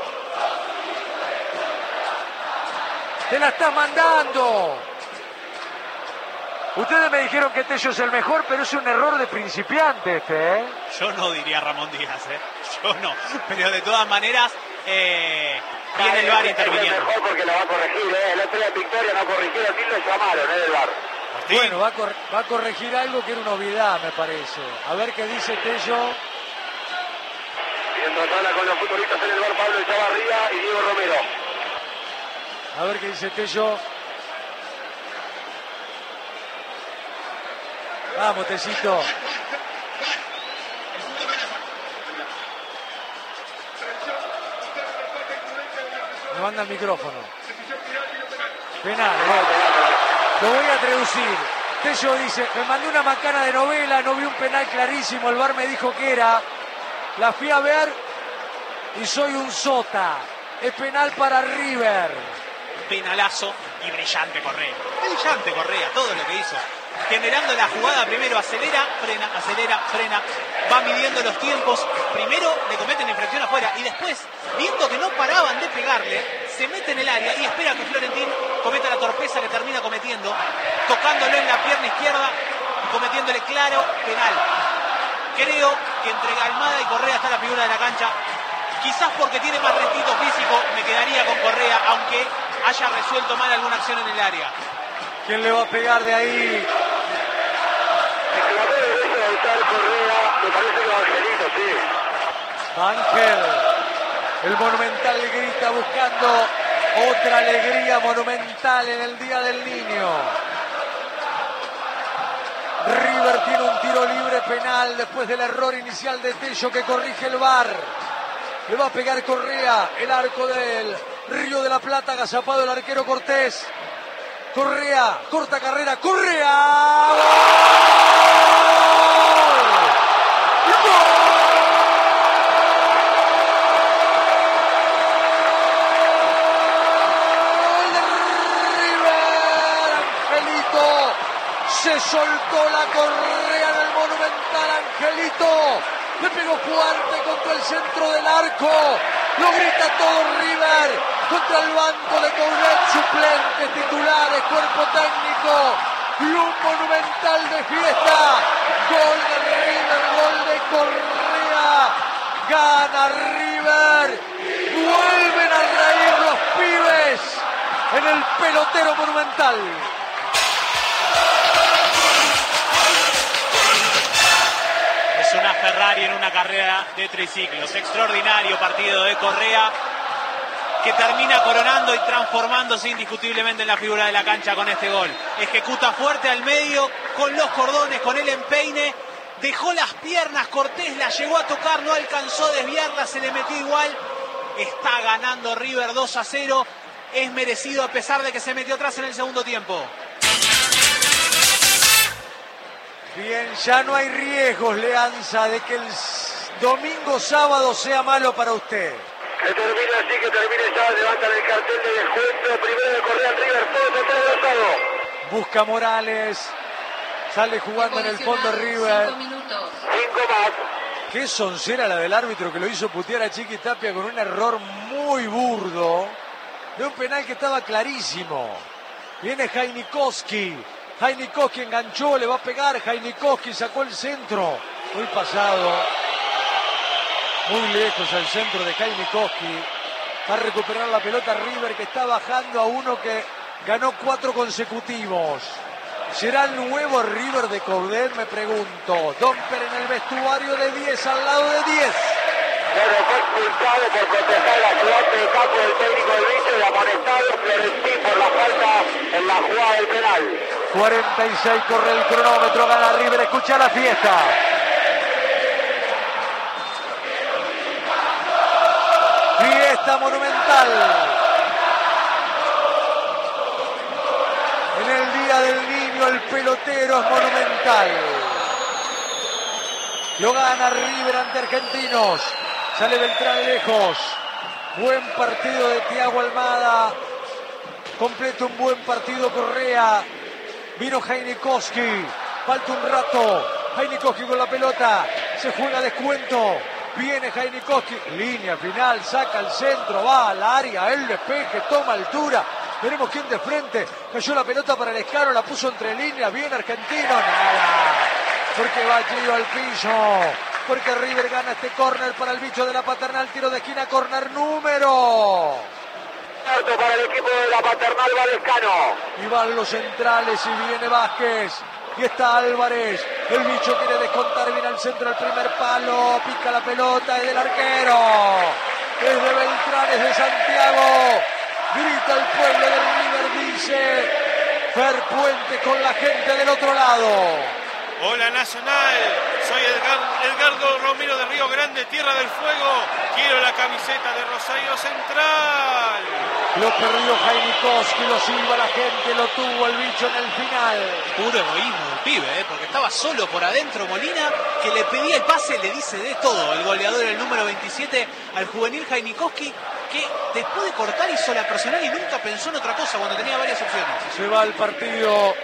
Te la estás mandando. Ustedes me dijeron que Tello es el mejor, pero es un error de principiante este, Yo no diría Ramón Díaz, Yo no. Pero de todas maneras, viene el VAR interviniendo. Es mejor porque la va a corregir, El otro día en Victoria no corrigieron, ni lo llamaron, del VAR. Bueno, va a corregir algo que era una obviedad, me parece. A ver qué dice Tello. Viendo sala con los futbolistas en el VAR, Pablo Echavarría y Diego Romero. A ver qué dice Tello. Vamos, Tecito. Me manda el micrófono. Penal, Lo voy a traducir. Tello dice, me mandé una macana de novela, no vi un penal clarísimo, el VAR me dijo que era. La fui a ver y soy un sota. Es penal para River. Penalazo y brillante Correa. Brillante Correa, todo lo que hizo. generando la jugada. Primero acelera, frena, va midiendo los tiempos. Primero le cometen la infracción afuera y después, viendo que no paraban de pegarle, se mete en el área y espera que Florentín cometa la torpeza que termina cometiendo, tocándolo en la pierna izquierda y cometiéndole claro penal. Creo que entre Almada y Correa está la figura de la cancha. Quizás porque tiene más retito físico, me quedaría con Correa, aunque haya resuelto mal alguna acción en el área. ¿Quién le va a pegar de ahí? Correa, me parece que Angelito, sí. Ángel. El Monumental grita buscando otra alegría monumental en el Día del Niño. River tiene un tiro libre penal después del error inicial de Tello que corrige el VAR. Le va a pegar Correa, el arco del Río de la Plata, agazapado el arquero Cortés. Correa, corta carrera, Correa. ¡Gol! Se soltó la correa en el Monumental, Angelito. Le pegó fuerte contra el centro del arco. Lo grita todo River. Contra el banco de Coudet, suplentes, titulares, cuerpo técnico. Y un Monumental de fiesta. Gol de River, gol de Correa. Gana River. Vuelven a reír los pibes en el pelotero Monumental. Una Ferrari en una carrera de triciclos. Extraordinario partido de Correa, que termina coronando y transformándose indiscutiblemente en la figura de la cancha con este gol. Ejecuta fuerte al medio, con los cordones, con el empeine. Dejó las piernas, Cortés la llegó a tocar, no alcanzó a desviarla, se le metió igual. Está ganando River 2-0. Es merecido a pesar de que se metió atrás en el segundo tiempo. Bien, ya no hay riesgos, Leanza, de que el domingo sábado sea malo para usted. Que termine así, que termine ya, levantan el cartel de descuento, primero de Correa River, todo atrasado. Busca Morales, sale jugando en el fondo River. 5 más. Qué soncera la del árbitro que lo hizo putear a Chiqui Tapia con un error muy burdo, de un penal que estaba clarísimo. Viene Jainikowski. Jainikowski enganchó, le va a pegar. Jainikowski sacó el centro. Muy pasado. Muy lejos al centro de Jainikowski. Va a recuperar la pelota River, que está bajando a uno que ganó 4 consecutivos. ¿Será el nuevo River de Coudet? Me pregunto. Domper en el vestuario de 10 al lado de 10. Bueno, fue expulsado por proteger la ayudante de campo del técnico del Vice y amonestado Florentín por la falta en la jugada del penal. 46 corre el cronómetro, gana River, escucha la fiesta. Fiesta monumental. En el Día del Niño el pelotero es monumental. Lo gana River ante Argentinos. Sale Beltrán lejos. Buen partido de Thiago Almada. Completa un buen partido Correa. Vino Jainikowski. Falta un rato. Jainikowski con la pelota. Se juega descuento. Viene Jainikowski. Línea final. Saca al centro. Va al área. El despeje. Toma altura. Veremos quién de frente. Cayó la pelota para el Escaro. La puso entre líneas. Bien Argentino. Nada. Porque va Gio al piso. Porque River gana este córner para el bicho de la Paternal. Tiro de esquina. Córner número. Para el equipo de la Paternal Valescano. Y van los centrales y viene Vázquez. Y está Álvarez. El bicho quiere descontar. Viene al centro del primer palo. Pica la pelota. Es del arquero. Es de Beltrán. Es de Santiago. Grita el pueblo de River. Dice Fer Puente con la gente del otro lado. Hola Nacional, soy Edgardo Romero de Río Grande, Tierra del Fuego. Quiero la camiseta de Rosario Central. Lo perdió Jainikowski, lo silba la gente, lo tuvo el bicho en el final. Puro egoísmo del pibe, porque estaba solo por adentro Molina, que le pedía el pase, le dice de todo. El goleador, el número 27, al juvenil Jainikowski, que después de cortar hizo la personal y nunca pensó en otra cosa cuando tenía varias opciones. Se va al partido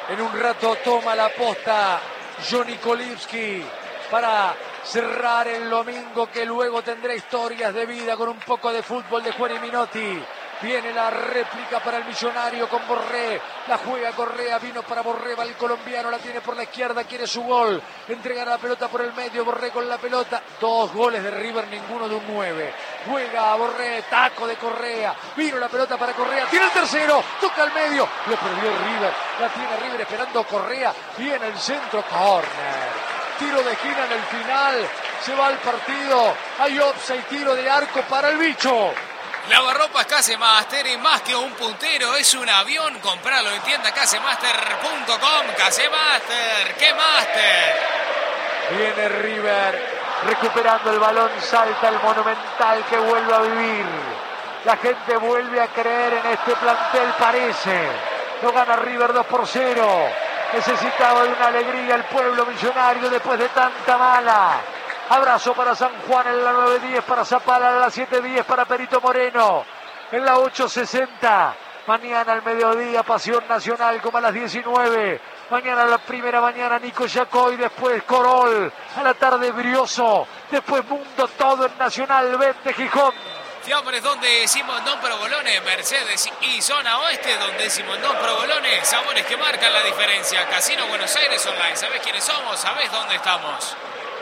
En un rato toma la posta Johnny Kolibski para cerrar el domingo, que luego tendrá historias de vida con un poco de fútbol de Juan y Minotti. Viene la réplica para el Millonario con Borré. La juega Correa, vino para Borré, va el colombiano, la tiene por la izquierda, quiere su gol. Entrega la pelota por el medio, Borré con la pelota. 2 goles de River, ninguno de un 9. Juega a Borré, taco de Correa. Vino la pelota para Correa, tiene el tercero, toca al medio. Lo perdió River, la tiene River esperando Correa. Viene el centro, córner. Tiro de esquina en el final, se va al partido. Hay offside, tiro de arco para el bicho. Lavarropas Casemaster, y más que un puntero, es un avión. Compralo en tienda casemaster.com. Casemaster, ¡qué master! Viene River, recuperando el balón, salta el Monumental, que vuelve a vivir. La gente vuelve a creer en este plantel, parece. Lo gana River 2-0. Necesitaba de una alegría el pueblo millonario después de tanta mala. Abrazo para San Juan en la 9:10, para Zapala en la 7:10, para Perito Moreno en la 8:60. Mañana al mediodía, Pasión Nacional, como a las 19. Mañana a la primera mañana, Nico Yacoy, después Corol. A la tarde, Brioso. Después Mundo, todo en Nacional 20, Gijón. Fiambres donde Simondón Provolone, Mercedes y Zona Oeste donde Simondón Provolone, sabores que marcan la diferencia. Casino Buenos Aires Online, ¿sabés quiénes somos? ¿Sabés dónde estamos?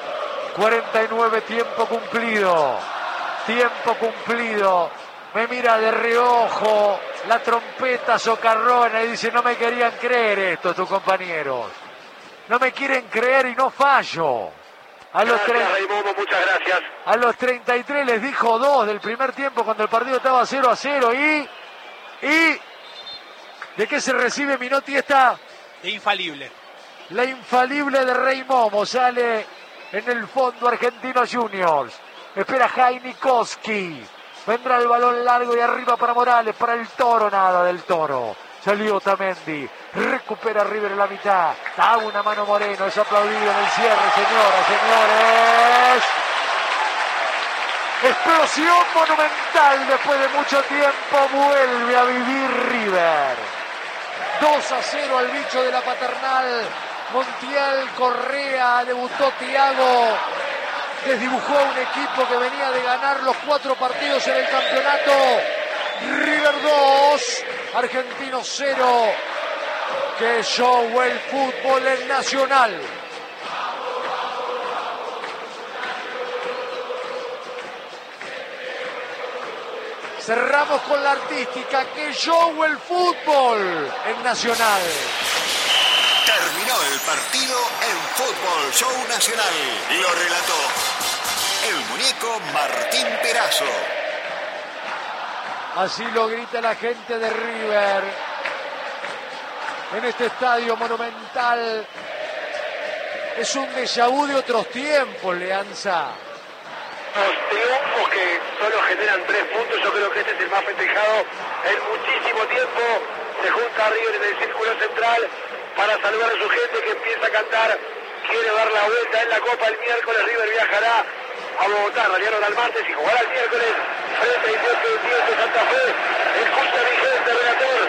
49, tiempo cumplido. Tiempo cumplido. Me mira de reojo la trompeta socarrona y dice: no me querían creer esto tus compañeros. No me quieren creer y no fallo. Gracias, Raimundo, muchas gracias. A los 33 les dijo 2 del primer tiempo cuando el partido estaba 0-0 y ¿de qué se recibe Minotti esta? De infalible. La infalible de Rey Momo sale en el fondo Argentino Juniors. Espera Jainikoski. Vendrá el balón largo y arriba para Morales, para el Toro, nada del Toro. Salió Tamendi, recupera River en la mitad, da una mano Moreno, es aplaudido en el cierre, señoras, señores. Explosión monumental, después de mucho tiempo vuelve a vivir River. 2-0 al bicho de la Paternal. Montiel, Correa, debutó Thiago. Desdibujó un equipo que venía de ganar los 4 partidos en el campeonato. River 2, Argentino 0. Que show el fútbol en Nacional. Cerramos con la artística. Que show el fútbol en Nacional. Terminó el partido en Fútbol Show Nacional. Lo relató el muñeco Martín Perazo. Así lo grita la gente de River en este estadio monumental. Es un déjà vu de otros tiempos, Leanza. Los triunfos que solo generan 3 puntos, yo creo que este es el más festejado en muchísimo tiempo. Se junta River en el círculo central para saludar a su gente que empieza a cantar. Quiere dar la vuelta en la Copa el miércoles. River viajará a Bogotá, Radiano al martes y jugará el miércoles frente a Independiente Santa Fe. Escucha mi gente, relator.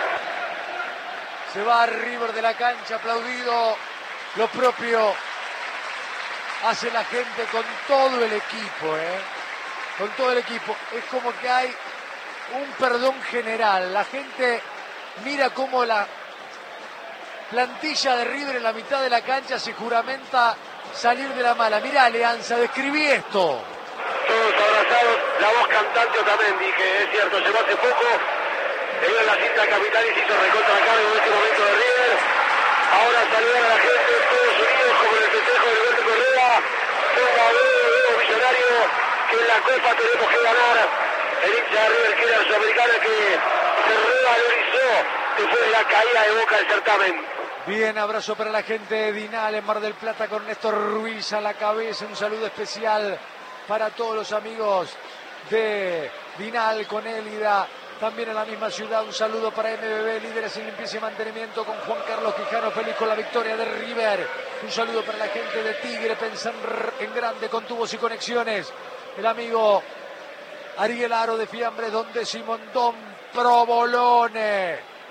Se va River de la cancha, aplaudido. Lo propio hace la gente con todo el equipo, con todo el equipo. Es como que hay un perdón general. La gente mira cómo la plantilla de River en la mitad de la cancha se juramenta salir de la mala. Mirá, Alianza, describí esto. Todos abrazados, la voz cantante también, dije, es cierto, llegó hace poco, llegó en la cinta capital y se hizo recontra a cargo en este momento de River. Ahora saludar a la gente, todos unidos como en el festejo de Roberto Correa. Ponga veo Millonario, que en la Copa tenemos que ganar. El hincha de River quiere a la Sudamericana que se revalorizó después de la caída de Boca del certamen. Bien, abrazo para la gente de Dinal en Mar del Plata con Néstor Ruiz a la cabeza. Un saludo especial para todos los amigos de Dinal con Élida. También en la misma ciudad un saludo para MBB, líderes en limpieza y mantenimiento, con Juan Carlos Quijano, feliz con la victoria de River. Un saludo para la gente de Tigre, pensar en grande con tubos y conexiones. El amigo Ariel Aro de Fiambres, donde Simondón Provolone.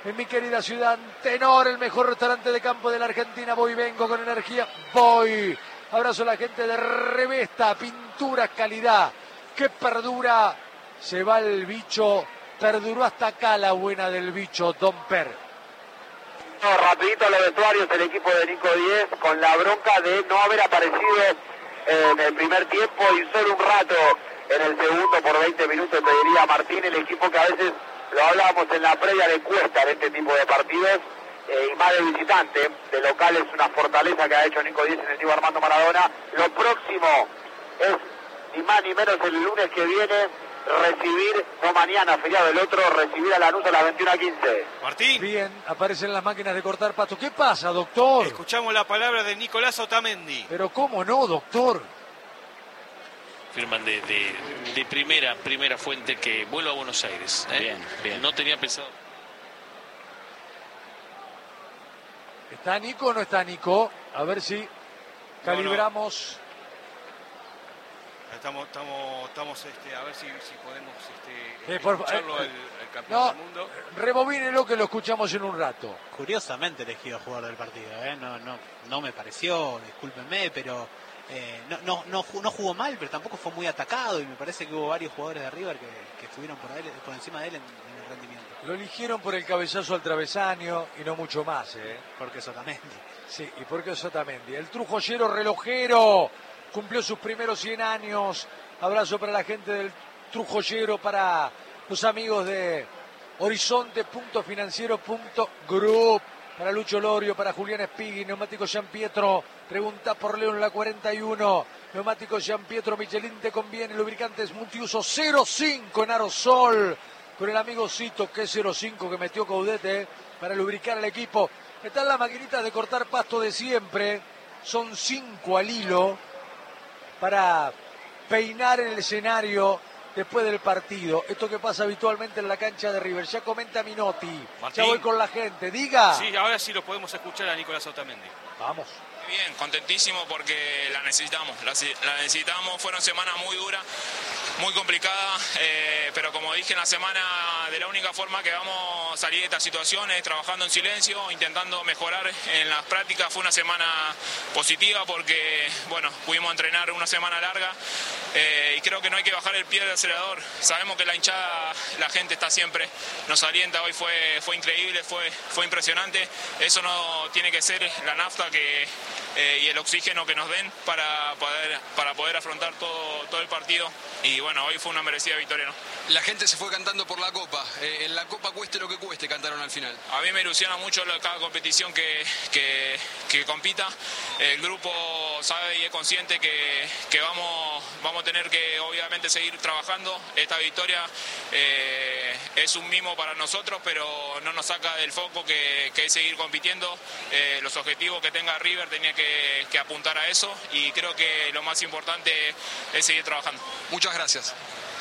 en mi querida ciudad. Tenor, el mejor restaurante de campo de la Argentina. Voy y vengo con energía. Voy. Abrazo a la gente de Revesta, pintura, calidad. Que perdura. Se va el bicho. Perduró hasta acá la buena del bicho, Don Per. Rapidito a los vestuarios, el equipo de Nico Díez con la bronca de no haber aparecido en el primer tiempo y solo un rato en el segundo por 20 minutos, te diría Martín, el equipo que a veces, lo hablábamos en la previa, le cuesta en este tipo de partidos, y más de visitante, de local es una fortaleza que ha hecho Nico Díez en el Diego Armando Maradona. Lo próximo es ni más ni menos el lunes que viene, recibir, no mañana, feriado el otro, recibir a Lanús a las 21:15. Martín. Bien, aparecen las máquinas de cortar pasto. ¿Qué pasa, doctor? Escuchamos la palabra de Nicolás Otamendi. Pero cómo no, doctor. Firman de primera fuente que vuelva a Buenos Aires. Bien. No tenía pensado. ¿Está Nico o no está Nico? A ver si calibramos. Estamos a ver si podemos escucharlo el campeón del mundo. Rebobínelo que lo escuchamos en un rato. Curiosamente elegido jugador del partido, no me pareció, discúlpenme, pero no jugó mal, pero tampoco fue muy atacado y me parece que hubo varios jugadores de River que estuvieron por encima de él en el rendimiento. Lo eligieron por el cabezazo al travesaño y no mucho más, Porque es Otamendi. Sí, y porque es Otamendi. El trujollero relojero cumplió sus primeros 100 años. Abrazo para la gente del trujollero, para los amigos de Horizonte.financiero.group, para Lucho Lorio, para Julián Espigui, Neumático Gian Pietro, pregunta por León la 41, Neumático Gian Pietro, Michelin te conviene, lubricantes multiuso 0,5 en aerosol, con el amigo Cito, que es 0,5 que metió Caudete, para lubricar el equipo. Están las maquinitas de cortar pasto de siempre, son 5 al hilo, para peinar el escenario después del partido. Esto que pasa habitualmente en la cancha de River. Ya comenta Minotti. Martín. Ya voy con la gente. Diga. Sí, ahora sí lo podemos escuchar a Nicolás Otamendi. Vamos. Bien, contentísimo porque la necesitamos. La necesitamos. Fueron semanas muy duras, muy complicadas, pero como dije en la semana, de la única forma que vamos a salir de estas situaciones, trabajando en silencio, intentando mejorar en las prácticas. Fue una semana positiva porque, bueno, pudimos entrenar una semana larga y creo que no hay que bajar el pie del acelerador. Sabemos que la hinchada, la gente está siempre, nos alienta. Hoy fue increíble, fue impresionante. Eso no tiene que ser la nafta y el oxígeno que nos den para poder afrontar todo el partido. Y bueno, hoy fue una merecida victoria, ¿no? La gente se fue cantando por la Copa. En la Copa cueste lo que cueste, cantaron al final. A mí me ilusiona mucho cada competición que compita. El grupo sabe y es consciente que vamos a tener que obviamente seguir trabajando. Esta victoria es un mimo para nosotros, pero no nos saca del foco que es seguir compitiendo. Los objetivos que tenga River tenía que apuntar a eso y creo que lo más importante es seguir trabajando. Muchas gracias.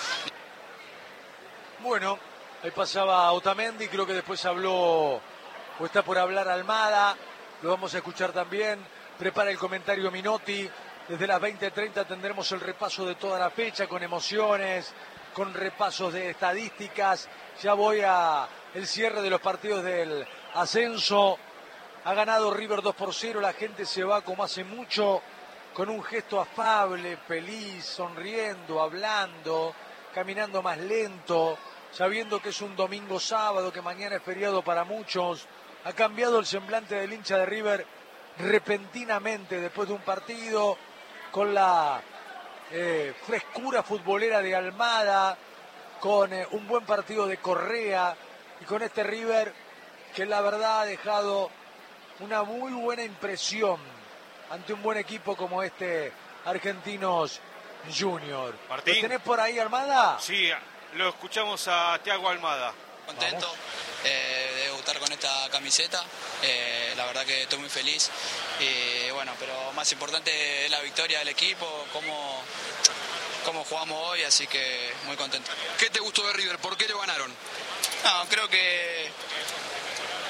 Bueno, ahí pasaba Otamendi, creo que después habló, o está por hablar Almada, lo vamos a escuchar también. Prepara el comentario Minotti. Desde las 20:30 tendremos el repaso de toda la fecha con emociones, con repasos de estadísticas. Ya voy a el cierre de los partidos del ascenso. Ha ganado River 2-0, la gente se va como hace mucho, con un gesto afable, feliz, sonriendo, hablando, caminando más lento, sabiendo que es un domingo sábado, que mañana es feriado para muchos. Ha cambiado el semblante del hincha de River repentinamente después de un partido, con la frescura futbolera de Almada, con un buen partido de Correa y con este River que la verdad ha dejado una muy buena impresión ante un buen equipo como este Argentinos Junior. Martín. ¿Lo tenés por ahí, Almada? Sí, lo escuchamos a Thiago Almada. Contento de debutar con esta camiseta, la verdad que estoy muy feliz y bueno, pero más importante es la victoria del equipo, cómo jugamos hoy, así que muy contento. ¿Qué te gustó de River? ¿Por qué lo ganaron? No, creo que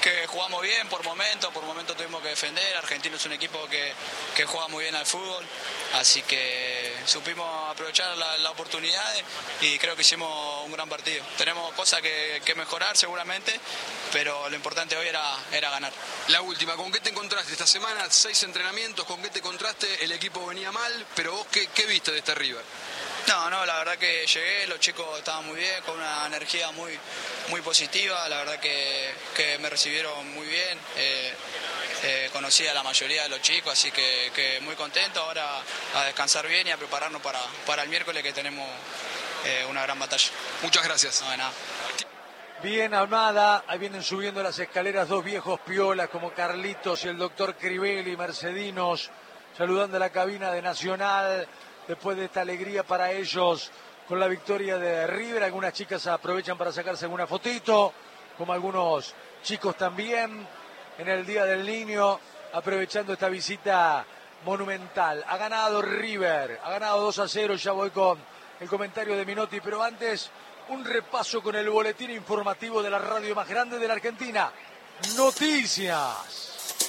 que jugamos bien por momentos tuvimos que defender. Argentino es un equipo que juega muy bien al fútbol, así que supimos aprovechar la oportunidad y creo que hicimos un gran partido. Tenemos cosas que mejorar seguramente, pero lo importante hoy era ganar. La última, ¿con qué te encontraste esta semana? 6 entrenamientos, ¿con qué te encontraste? El equipo venía mal, pero vos, ¿qué viste de este River? No, la verdad que llegué, los chicos estaban muy bien, con una energía muy positiva, la verdad que me recibieron muy bien, conocí a la mayoría de los chicos, así que muy contento, ahora a descansar bien y a prepararnos para el miércoles que tenemos una gran batalla. Muchas gracias. No, de nada. Bien Almada, ahí vienen subiendo las escaleras dos viejos piolas como Carlitos y el doctor Crivelli, Mercedinos, saludando a la cabina de Nacional. Después de esta alegría para ellos con la victoria de River, algunas chicas aprovechan para sacarse alguna fotito, como algunos chicos también en el Día del Niño, aprovechando esta visita monumental. Ha ganado River, ha ganado 2-0, ya voy con el comentario de Minotti, pero antes un repaso con el boletín informativo de la radio más grande de la Argentina. Noticias.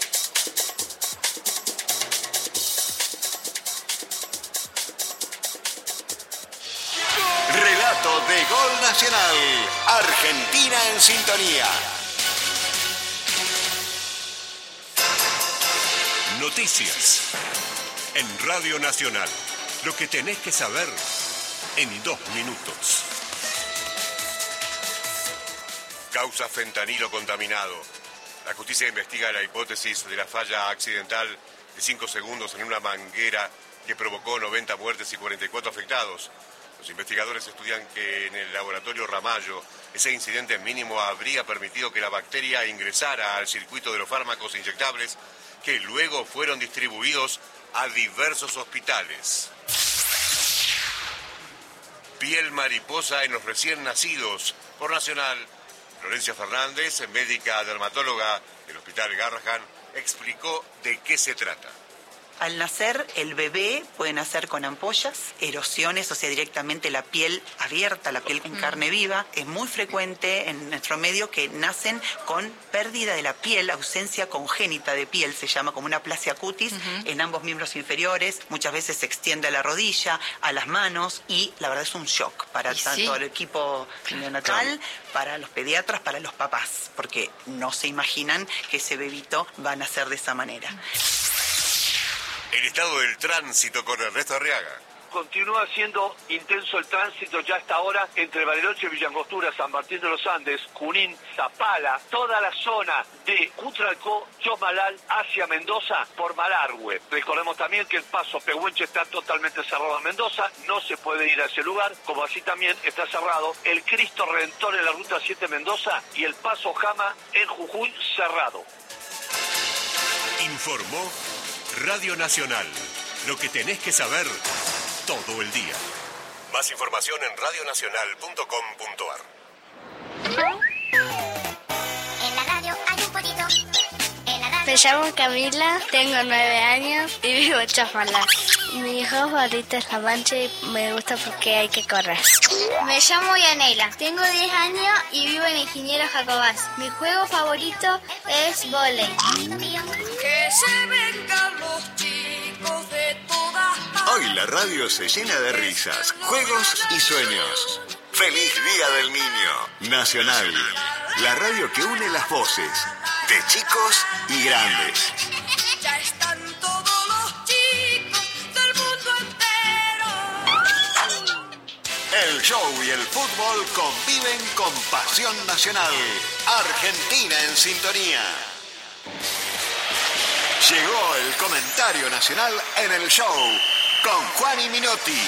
Relato de Gol Nacional. Argentina en sintonía. Noticias. En Radio Nacional. Lo que tenés que saber en 2 minutos. Causa fentanilo contaminado. La justicia investiga la hipótesis de la falla accidental de 5 segundos en una manguera que provocó 90 muertes y 44 afectados. Los investigadores estudian que en el laboratorio Ramallo ese incidente mínimo habría permitido que la bacteria ingresara al circuito de los fármacos inyectables que luego fueron distribuidos a diversos hospitales. Piel mariposa en los recién nacidos. Por Nacional, Florencia Fernández, médica dermatóloga del Hospital Garrahan, explicó de qué se trata. Al nacer, el bebé puede nacer con ampollas, erosiones, o sea, directamente la piel abierta, la piel en carne viva. Es muy frecuente en nuestro medio que nacen con pérdida de la piel, ausencia congénita de piel, se llama como una aplasia cutis, en ambos miembros inferiores. Muchas veces se extiende a la rodilla, a las manos, y la verdad es un shock para tanto el equipo neonatal, para los pediatras, para los papás, porque no se imaginan que ese bebito va a nacer de esa manera. El estado del tránsito con Ernesto Arriaga. Continúa siendo intenso el tránsito ya hasta ahora entre Bariloche, Villangostura, San Martín de los Andes, Junín, Zapala, toda la zona de Cutralcó, Chomalal hacia Mendoza por Malargüe. Recordemos también que el paso Pehuenche está totalmente cerrado en Mendoza, no se puede ir a ese lugar, como así también está cerrado el Cristo Redentor en la Ruta 7 Mendoza y el paso Jama en Jujuy cerrado. Informó Radio Nacional. Lo que tenés que saber todo el día. Más información en radionacional.com.ar. En la radio hay un pollito. Me llamo Camila, tengo 9 años y vivo en Chafalá. Mi juego favorito es la mancha y me gusta porque hay que correr. Me llamo Yanela, tengo 10 años y vivo en Ingeniero Jacobás. Mi juego favorito es vóley. Que se vengan los chicos de todas partes. Hoy la radio se llena de risas, juegos y sueños. ¡Feliz Día del Niño! Nacional, la radio que une las voces de chicos y grandes. Ya están todos los chicos del mundo entero. El show y el fútbol conviven con pasión nacional. Argentina en sintonía. Llegó el comentario nacional en el show con Juan y Minotti.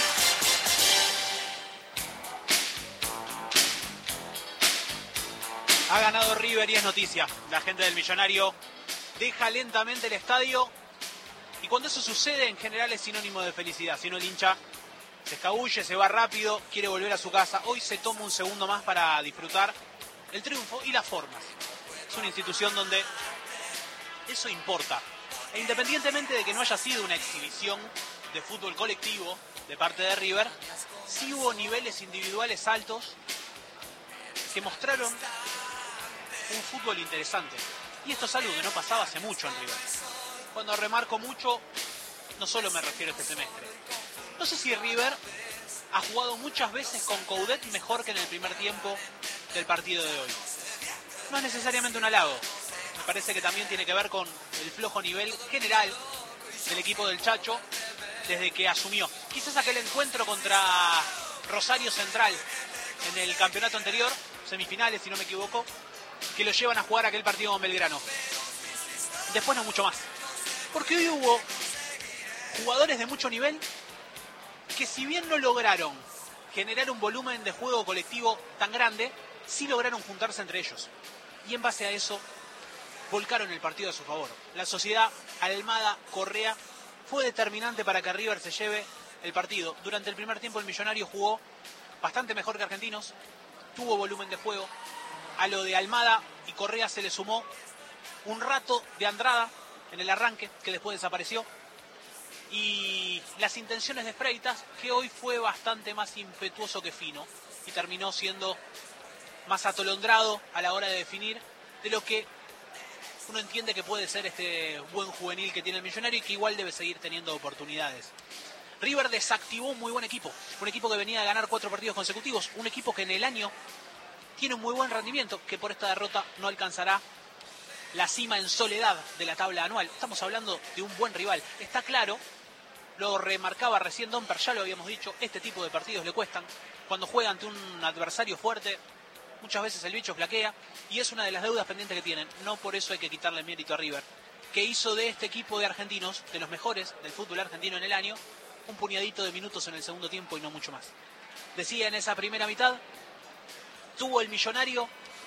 Ha ganado River y es noticia. La gente del Millonario deja lentamente el estadio y cuando eso sucede en general es sinónimo de felicidad. Si no, el hincha se escabulle, se va rápido, quiere volver a su casa. Hoy se toma un segundo más para disfrutar el triunfo y las formas. Es una institución donde eso importa. E independientemente de que no haya sido una exhibición de fútbol colectivo de parte de River, sí hubo niveles individuales altos que mostraron un fútbol interesante. Y esto es algo que no pasaba hace mucho en River. Cuando remarco mucho, no solo me refiero a este semestre. No sé si River ha jugado muchas veces con Coudet mejor que en el primer tiempo del partido de hoy. No es necesariamente un halago. Me parece que también tiene que ver con el flojo nivel general del equipo del Chacho desde que asumió. Quizás aquel encuentro contra Rosario Central en el campeonato anterior, semifinales si no me equivoco, que lo llevan a jugar aquel partido con Belgrano. Después no mucho más. Porque hoy hubo jugadores de mucho nivel que, si bien no lograron generar un volumen de juego colectivo tan grande, sí lograron juntarse entre ellos. Y en base a eso volcaron el partido a su favor. La sociedad Almada Correa fue determinante para que River se lleve el partido. Durante el primer tiempo el Millonario jugó bastante mejor que Argentinos, tuvo volumen de juego. A lo de Almada y Correa se le sumó un rato de Andrada en el arranque, que después desapareció, y las intenciones de Freitas, que hoy fue bastante más impetuoso que fino y terminó siendo más atolondrado a la hora de definir de lo que uno entiende que puede ser este buen juvenil que tiene el Millonario y que igual debe seguir teniendo oportunidades. River desactivó un muy buen equipo, un equipo que venía a ganar 4 partidos consecutivos, un equipo que en el año tiene un muy buen rendimiento, que por esta derrota no alcanzará la cima en soledad de la tabla anual. Estamos hablando de un buen rival. Está claro, lo remarcaba recién Domper, ya lo habíamos dicho, este tipo de partidos le cuestan. Cuando juega ante un adversario fuerte, muchas veces el bicho flaquea y es una de las deudas pendientes que tienen. No por eso hay que quitarle mérito a River, que hizo de este equipo de argentinos, de los mejores del fútbol argentino en el año, un puñadito de minutos en el segundo tiempo y no mucho más. Decía, en esa primera mitad tuvo el Millonario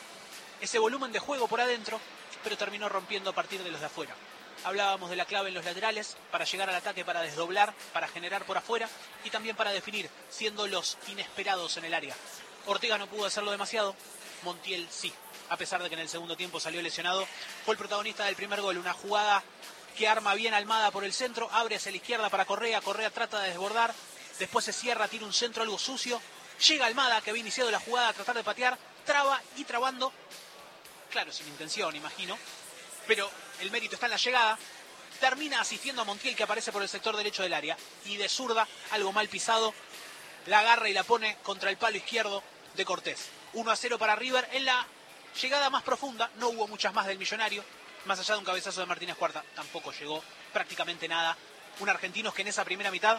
ese volumen de juego por adentro, pero terminó rompiendo a partir de los de afuera. Hablábamos de la clave en los laterales para llegar al ataque, para desdoblar, para generar por afuera y también para definir, siendo los inesperados en el área. Ortega no pudo hacerlo demasiado, Montiel sí, a pesar de que en el segundo tiempo salió lesionado. Fue el protagonista del primer gol, una jugada que arma bien Almada por el centro, abre hacia la izquierda para Correa, Correa trata de desbordar, después se cierra, tira un centro algo sucio, llega Almada, que había iniciado la jugada, a tratar de patear, traba y trabando, claro, sin intención, imagino, pero el mérito está en la llegada, termina asistiendo a Montiel, que aparece por el sector derecho del área, y de zurda, algo mal pisado, la agarra y la pone contra el palo izquierdo de Cortés. 1-0 para River. En la llegada más profunda no hubo muchas más del Millonario, más allá de un cabezazo de Martínez Cuarta, tampoco llegó prácticamente nada. Un Argentinos que en esa primera mitad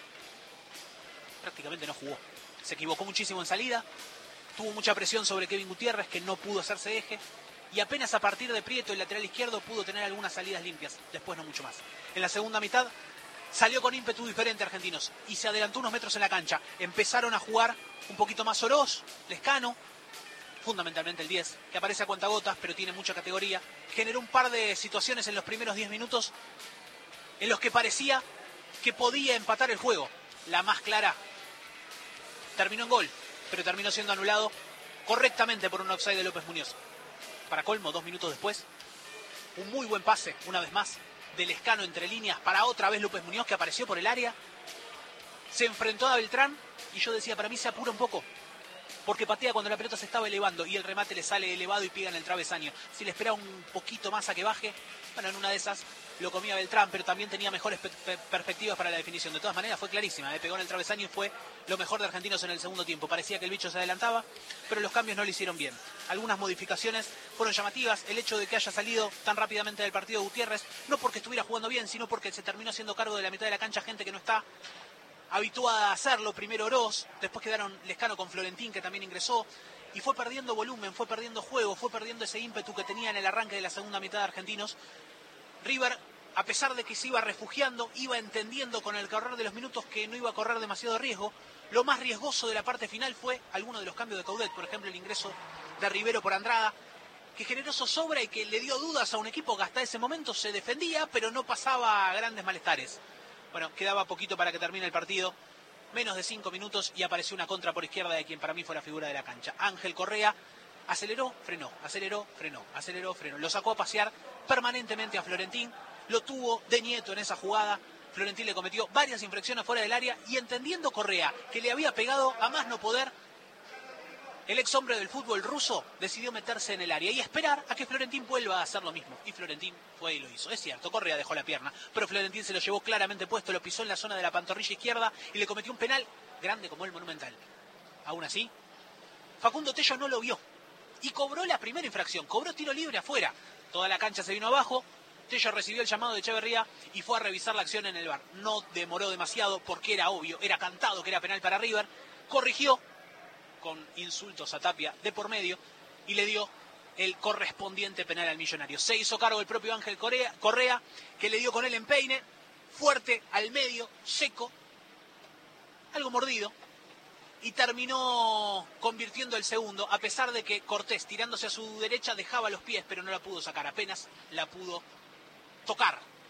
prácticamente no jugó. Se equivocó muchísimo en salida, tuvo mucha presión sobre Kevin Gutiérrez, que no pudo hacerse eje, y apenas a partir de Prieto, el lateral izquierdo, pudo tener algunas salidas limpias, después no mucho más. En la segunda mitad salió con ímpetu diferente Argentinos y se adelantó unos metros en la cancha. Empezaron a jugar un poquito más Oroz, Lescano, fundamentalmente el 10, que aparece a cuentagotas, pero tiene mucha categoría. Generó un par de situaciones en los primeros 10 minutos en los que parecía que podía empatar el juego. La más clara terminó en gol, pero terminó siendo anulado correctamente por un offside de López Muñoz. Para colmo, 2 minutos después, un muy buen pase, una vez más, de Lescano entre líneas para otra vez López Muñoz, que apareció por el área, se enfrentó a Beltrán y yo decía, para mí se apura un poco, porque patea cuando la pelota se estaba elevando y el remate le sale elevado y pega en el travesaño. Si le esperaba un poquito más a que baje, bueno, en una de esas lo comía Beltrán, pero también tenía mejores perspectivas para la definición. De todas maneras fue clarísima, pegó en el travesaño y fue lo mejor de Argentinos en el segundo tiempo. Parecía que el bicho se adelantaba, pero los cambios no le hicieron bien. Algunas modificaciones fueron llamativas. El hecho de que haya salido tan rápidamente del partido Gutiérrez, no porque estuviera jugando bien, sino porque se terminó haciendo cargo de la mitad de la cancha gente que no está habituada a hacerlo. Primero Oroz, después quedaron Lescano con Florentín, que también ingresó, y fue perdiendo volumen, fue perdiendo juego, fue perdiendo ese ímpetu que tenía en el arranque de la segunda mitad de Argentinos. River, a pesar de que se iba refugiando, iba entendiendo con el correr de los minutos que no iba a correr demasiado riesgo. Lo más riesgoso de la parte final fue alguno de los cambios de Coudet, por ejemplo el ingreso de Rivero por Andrada, que generó zozobra y que le dio dudas a un equipo que hasta ese momento se defendía, pero no pasaba grandes malestares. Bueno, quedaba poquito para que termine el partido, menos de 5 minutos y apareció una contra por izquierda de quien para mí fue la figura de la cancha. Ángel Correa aceleró, frenó, aceleró, frenó, aceleró, frenó. Lo sacó a pasear permanentemente a Florentín, lo tuvo de nieto en esa jugada. Florentín le cometió varias infracciones fuera del área y entendiendo Correa que le había pegado a más no poder, el ex hombre del fútbol ruso decidió meterse en el área y esperar a que Florentín vuelva a hacer lo mismo. Y Florentín fue y lo hizo. Es cierto, Correa dejó la pierna, pero Florentín se lo llevó claramente puesto, lo pisó en la zona de la pantorrilla izquierda y le cometió un penal grande como el Monumental. Aún así, Facundo Tello no lo vio y cobró la primera infracción, cobró tiro libre afuera. Toda la cancha se vino abajo, Tello recibió el llamado de Echeverría y fue a revisar la acción en el VAR. No demoró demasiado porque era obvio, era cantado que era penal para River. Corrigió con insultos a Tapia de por medio y le dio el correspondiente penal al Millonario. Se hizo cargo el propio Ángel Correa, que le dio con el empeine, fuerte, al medio, seco, algo mordido, y terminó convirtiendo el segundo, a pesar de que Cortés, tirándose a su derecha, dejaba los pies, pero no la pudo sacar, apenas la pudo tocar